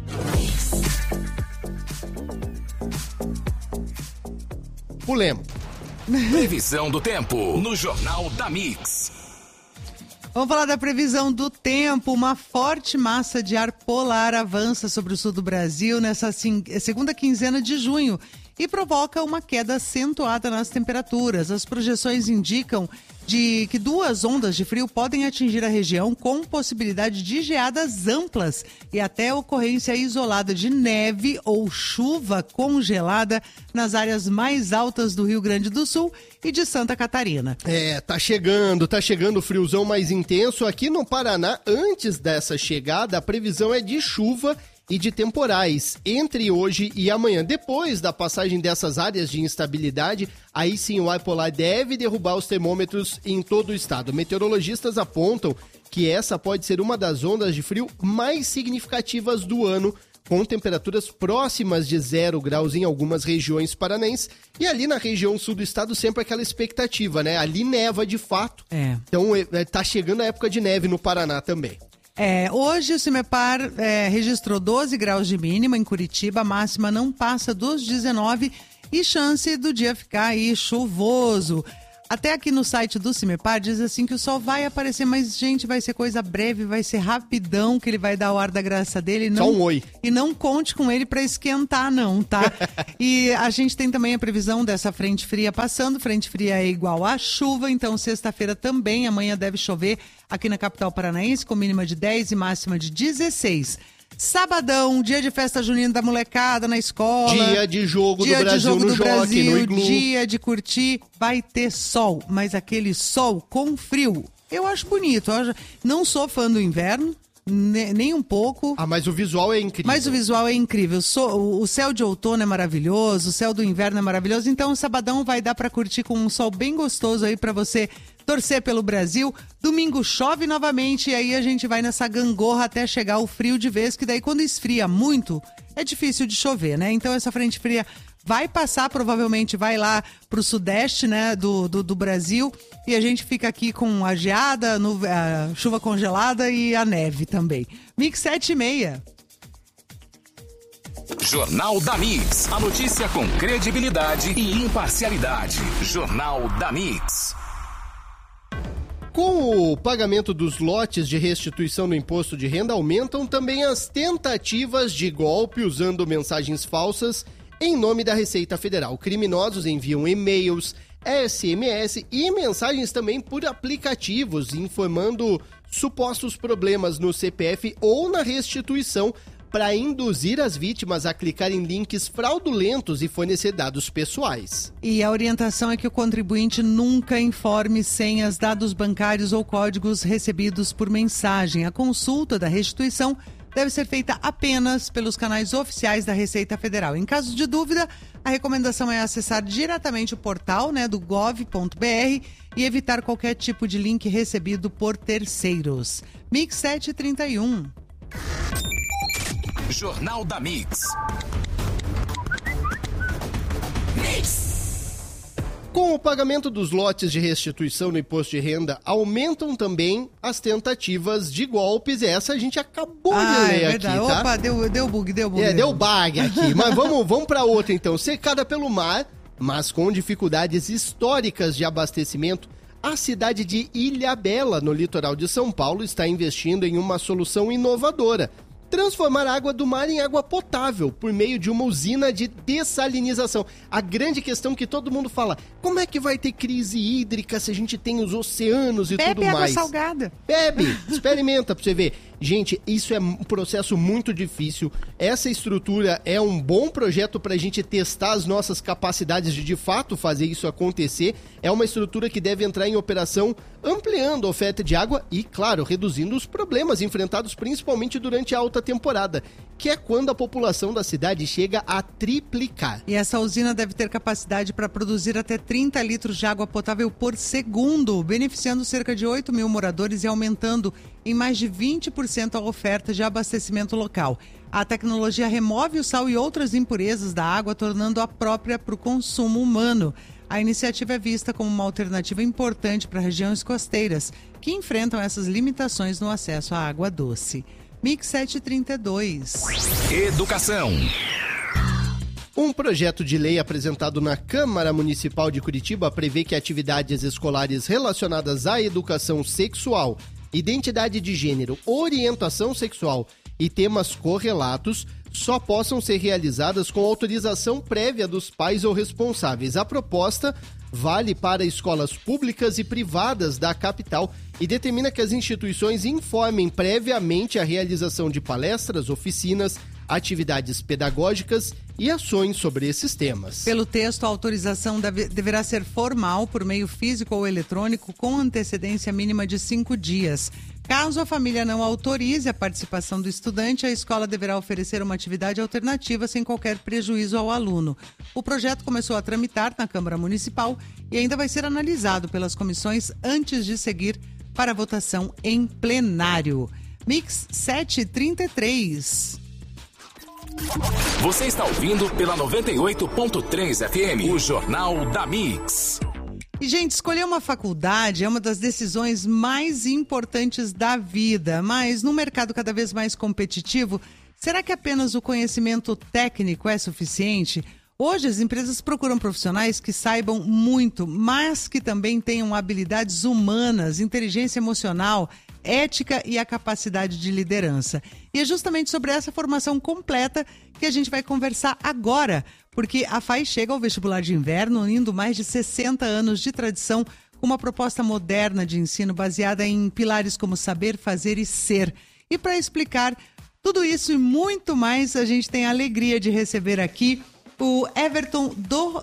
Pulemos. Previsão do tempo no Jornal da Mix. Vamos falar da previsão do tempo. Uma forte massa de ar polar avança sobre o sul do Brasil nessa segunda quinzena de junho e provoca uma queda acentuada nas temperaturas. As projeções indicam de que duas ondas de frio podem atingir a região com possibilidade de geadas amplas e até ocorrência isolada de neve ou chuva congelada nas áreas mais altas do Rio Grande do Sul e de Santa Catarina. É, tá chegando, tá chegando o friozão mais intenso. Aqui no Paraná, antes dessa chegada, a previsão é de chuva e de temporais entre hoje e amanhã. Depois da passagem dessas áreas de instabilidade, aí sim o ar polar deve derrubar os termômetros em todo o estado. Meteorologistas apontam que essa pode ser uma das ondas de frio mais significativas do ano, com temperaturas próximas de zero graus em algumas regiões paranaenses. E ali na região sul do estado sempre aquela expectativa, né? Ali neva de fato. É. Então é, tá chegando a época de neve no Paraná também. É, hoje o CIMEPAR é, registrou doze graus de mínima em Curitiba, a máxima não passa dos dezenove e chance do dia ficar aí chuvoso. Até aqui no site do CIMEPAR diz assim que o sol vai aparecer, mas, gente, vai ser coisa breve, vai ser rapidão que ele vai dar o ar da graça dele. Não, Só um oi. E não conte com ele para esquentar, não, tá? E a gente tem também a previsão dessa frente fria passando. Frente fria é igual a chuva, então sexta-feira também, amanhã deve chover aqui na capital paranaense, com mínima de dez e máxima de dezesseis. Sabadão, dia de festa junina da molecada na escola. Dia de jogo dia do Brasil de jogo no do Jockey, Brasil, no Iglu. Dia de curtir, vai ter sol, mas aquele sol com frio. Eu acho bonito. Eu acho... Não sou fã do inverno, ne- nem um pouco. Ah, mas o visual é incrível. Mas o visual é incrível. So- o céu de outono é maravilhoso, o céu do inverno é maravilhoso. Então o sabadão vai dar pra curtir com um sol bem gostoso aí pra você torcer pelo Brasil. Domingo chove novamente e aí a gente vai nessa gangorra até chegar o frio de vez, que daí quando esfria muito é difícil de chover, né? Então essa frente fria vai passar, provavelmente vai lá pro sudeste, né, do, do, do Brasil, e a gente fica aqui com a geada, nu- a chuva congelada e a neve também. Mix sete e meia. Jornal da Mix. A notícia com credibilidade e imparcialidade. Jornal da Mix. Com o pagamento dos lotes de restituição do imposto de renda, aumentam também as tentativas de golpe usando mensagens falsas em nome da Receita Federal. Criminosos enviam e-mails, S M S e mensagens também por aplicativos, informando supostos problemas no C P F ou na restituição, para induzir as vítimas a clicar em links fraudulentos e fornecer dados pessoais. E a orientação é que o contribuinte nunca informe senhas, dados bancários ou códigos recebidos por mensagem. A consulta da restituição deve ser feita apenas pelos canais oficiais da Receita Federal. Em caso de dúvida, a recomendação é acessar diretamente o portal, né, do gov ponto br e evitar qualquer tipo de link recebido por terceiros. Mix sete e trinta e um. Jornal da Mix. Com o pagamento dos lotes de restituição no imposto de renda, aumentam também as tentativas de golpes. Essa a gente acabou Ah, de ler é aqui, verdade. tá? Opa, deu, deu bug, deu bug. É, deu bug aqui. Mas vamos, vamos para outra então. Secada pelo mar, mas com dificuldades históricas de abastecimento, a cidade de Ilhabela, no litoral de São Paulo, está investindo em uma solução inovadora: transformar a água do mar em água potável por meio de uma usina de dessalinização. A grande questão que todo mundo fala: como é que vai ter crise hídrica se a gente tem os oceanos e Bebe tudo água mais? salgada. Bebe, experimenta pra você ver. Gente, isso é um processo muito difícil. Essa estrutura é um bom projeto pra gente testar as nossas capacidades de de fato fazer isso acontecer. É uma estrutura que deve entrar em operação ampliando a oferta de água e, claro, reduzindo os problemas enfrentados principalmente durante a alta temporada, que é quando a população da cidade chega a triplicar. E essa usina deve ter capacidade para produzir até trinta litros de água potável por segundo, beneficiando cerca de oito mil moradores e aumentando em mais de vinte por cento a oferta de abastecimento local. A tecnologia remove o sal e outras impurezas da água, tornando-a própria para o consumo humano. A iniciativa é vista como uma alternativa importante para regiões costeiras, que enfrentam essas limitações no acesso à água doce. Mix sete e trinta e dois. Educação. Um projeto de lei apresentado na Câmara Municipal de Curitiba prevê que atividades escolares relacionadas à educação sexual, identidade de gênero, orientação sexual e temas correlatos só possam ser realizadas com autorização prévia dos pais ou responsáveis. A proposta vale para escolas públicas e privadas da capital e determina que as instituições informem previamente a realização de palestras, oficinas, atividades pedagógicas e ações sobre esses temas. Pelo texto, a autorização deve, deverá ser formal, por meio físico ou eletrônico, com antecedência mínima de cinco dias. Caso a família não autorize a participação do estudante, a escola deverá oferecer uma atividade alternativa sem qualquer prejuízo ao aluno. O projeto começou a tramitar na Câmara Municipal e ainda vai ser analisado pelas comissões antes de seguir para a votação em plenário. Mix sete e trinta e três. Você está ouvindo pela noventa e oito ponto três F M, o Jornal da Mix. E, gente, escolher uma faculdade é uma das decisões mais importantes da vida, mas num mercado cada vez mais competitivo, será que apenas o conhecimento técnico é suficiente? Hoje, as empresas procuram profissionais que saibam muito, mas que também tenham habilidades humanas, inteligência emocional, ética e a capacidade de liderança. E é justamente sobre essa formação completa que a gente vai conversar agora, porque a F A I chega ao vestibular de inverno, unindo mais de sessenta anos de tradição com uma proposta moderna de ensino baseada em pilares como saber, fazer e ser. E para explicar tudo isso e muito mais, a gente tem a alegria de receber aqui o Everton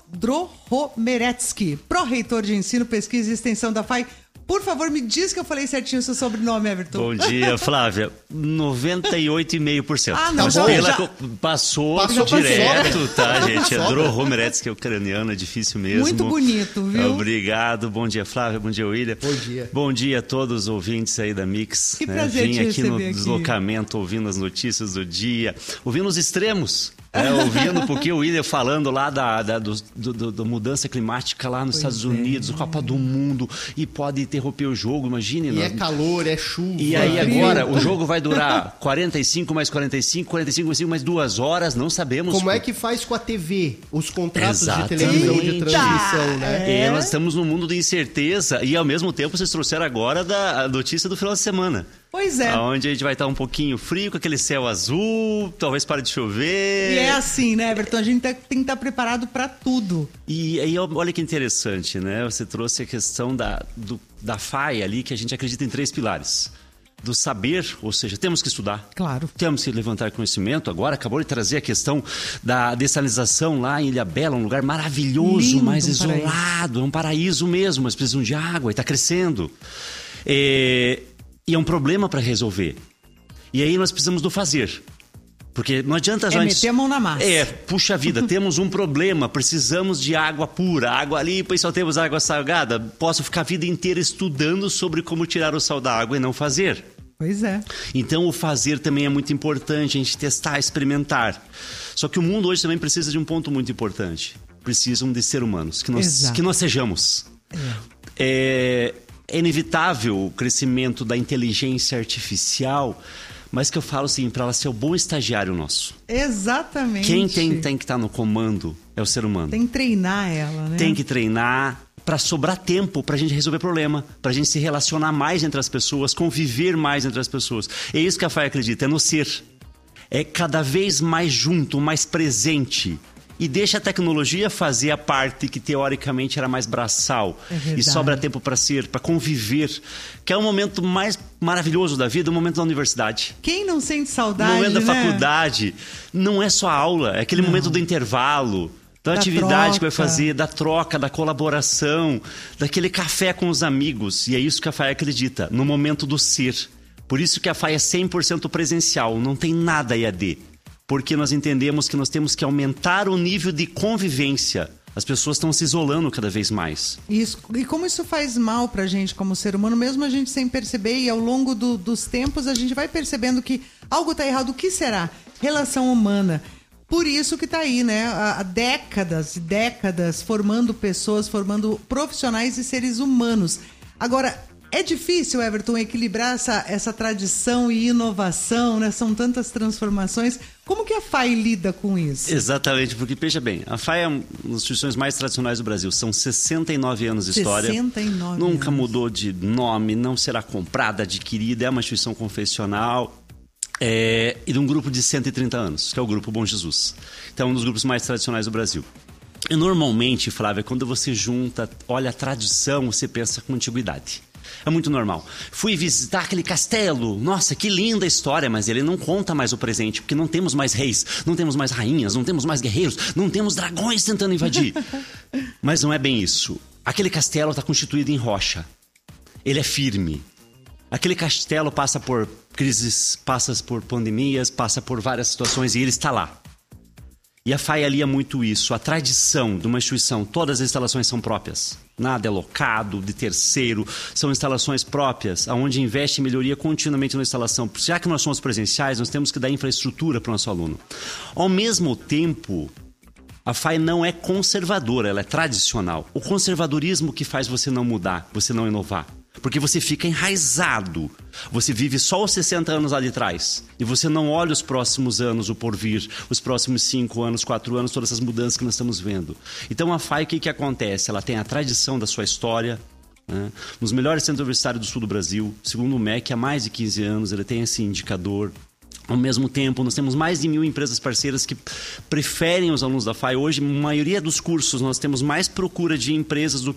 Drohomeretsky, pró-reitor de ensino, pesquisa e extensão da F A I. Por favor, me diz que eu falei certinho o seu sobrenome, Everton. Bom dia, Flávia. noventa e oito vírgula cinco por cento. Ah, não, já, Pela, já... Passou, passou direto, tá, gente? É Drohomeretsky, é ucraniano, é difícil mesmo. Muito bonito, viu? Obrigado. Bom dia, Flávia. Bom dia, William. Bom dia. Bom dia a todos os ouvintes aí da Mix. Que né? prazer Vim te aqui no aqui. deslocamento, ouvindo as notícias do dia, ouvindo os extremos. É, ouvindo porque o William falando lá da, da do, do, do mudança climática lá nos pois Estados Unidos, é. Copa do Mundo, e pode interromper o jogo, imagine. E nós... é calor, é chuva. E aí agora o jogo vai durar quarenta e cinco mais quarenta e cinco, quarenta e cinco mais cinco mais duas horas, não sabemos. Como é que faz com a T V? Os contratos Exatamente. de televisão de transmissão, né? É. E nós estamos num mundo de incerteza e ao mesmo tempo vocês trouxeram agora da, a notícia do final de semana. Pois é. Onde a gente vai estar um pouquinho frio, com aquele céu azul, talvez pare de chover. E é assim, né, Everton? A gente tem que estar preparado para tudo. E aí, olha que interessante, né? Você trouxe a questão da, do, da F A I ali, que a gente acredita em três pilares. Do saber, ou seja, temos que estudar. Claro. Temos que levantar conhecimento. Agora, acabou de trazer a questão da dessalinização lá em Ilhabela, um lugar maravilhoso, Lindo, mais um isolado. paraíso. É um paraíso mesmo, mas precisam de água e está crescendo. É... E é um problema para resolver. E aí nós precisamos do fazer. Porque não adianta a é gente... meter a mão na massa. É, puxa vida, temos um problema, precisamos de água pura, água limpa e só temos água salgada. Posso ficar a vida inteira estudando sobre como tirar o sal da água e não fazer. Pois é. Então o fazer também é muito importante, a gente testar, experimentar. Só que o mundo hoje também precisa de um ponto muito importante. Precisam de ser humanos, que nós, que nós sejamos. É... é... É inevitável o crescimento da inteligência artificial, mas que eu falo assim, para ela ser o bom estagiário nosso. Exatamente. Quem tem, tem que estar no comando é o ser humano. Tem que treinar ela, né? Tem que treinar para sobrar tempo para a gente resolver problema, para a gente se relacionar mais entre as pessoas, conviver mais entre as pessoas. É isso que a F A I acredita, é no ser. É cada vez mais junto, mais presente. E deixa a tecnologia fazer a parte que teoricamente era mais braçal. É e sobra tempo para ser, para conviver. Que é o momento mais maravilhoso da vida, o momento da universidade. Quem não sente saudade, O momento da né? faculdade. Não é só a aula, é aquele não. momento do intervalo. Da, da atividade troca. que vai fazer, da troca, da colaboração, daquele café com os amigos. E é isso que a F A I acredita, no momento do ser. Por isso que a F A I é cem por cento presencial, não tem nada E A D. Porque nós entendemos que nós temos que aumentar o nível de convivência. As pessoas estão se isolando cada vez mais. Isso. E como isso faz mal pra gente como ser humano, mesmo a gente sem perceber, e ao longo do, dos tempos a gente vai percebendo que algo tá errado. O que será? Relação humana. Por isso que tá aí, né? Há décadas e décadas formando pessoas, formando profissionais e seres humanos. Agora, é difícil, Everton, equilibrar essa, essa tradição e inovação, né? São tantas transformações. Como que a F A I lida com isso? Exatamente, porque, veja bem, a F A I é uma das instituições mais tradicionais do Brasil. São sessenta e nove anos de história. sessenta e nove Nunca anos. mudou de nome, não será comprada, adquirida. É uma instituição confessional. É, e de um grupo de cento e trinta anos, que é o Grupo Bom Jesus. Então, é um dos grupos mais tradicionais do Brasil. E normalmente, Flávia, quando você junta, olha a tradição, você pensa com antiguidade. É muito normal. Fui visitar aquele castelo. Nossa, que linda história, mas ele não conta mais o presente, porque não temos mais reis, não temos mais rainhas, não temos mais guerreiros, não temos dragões tentando invadir. Mas não é bem isso. Aquele castelo está constituído em rocha. Ele é firme. Aquele castelo passa por crises, passa por pandemias, passa por várias situações e ele está lá. E a F A I alia muito isso, a tradição de uma instituição. Todas as instalações são próprias. Nada é locado, de terceiro. São instalações próprias, onde investe em melhoria continuamente na instalação. Já que nós somos presenciais, nós temos que dar infraestrutura para o nosso aluno. Ao mesmo tempo, a F A I não é conservadora, ela é tradicional. O conservadorismo que faz você não mudar, você não inovar. Porque você fica enraizado. Você vive só os sessenta anos lá de trás. E você não olha os próximos anos, o porvir, os próximos cinco anos, quatro anos, todas essas mudanças que nós estamos vendo. Então a F A I, o que, que acontece? Ela tem a tradição da sua história, né? Nos melhores centros universitários do sul do Brasil. Segundo o M E C, há mais de quinze anos, ele tem esse indicador. Ao mesmo tempo, nós temos mais de mil empresas parceiras que preferem os alunos da F A I. Hoje, na maioria dos cursos, nós temos mais procura de empresas do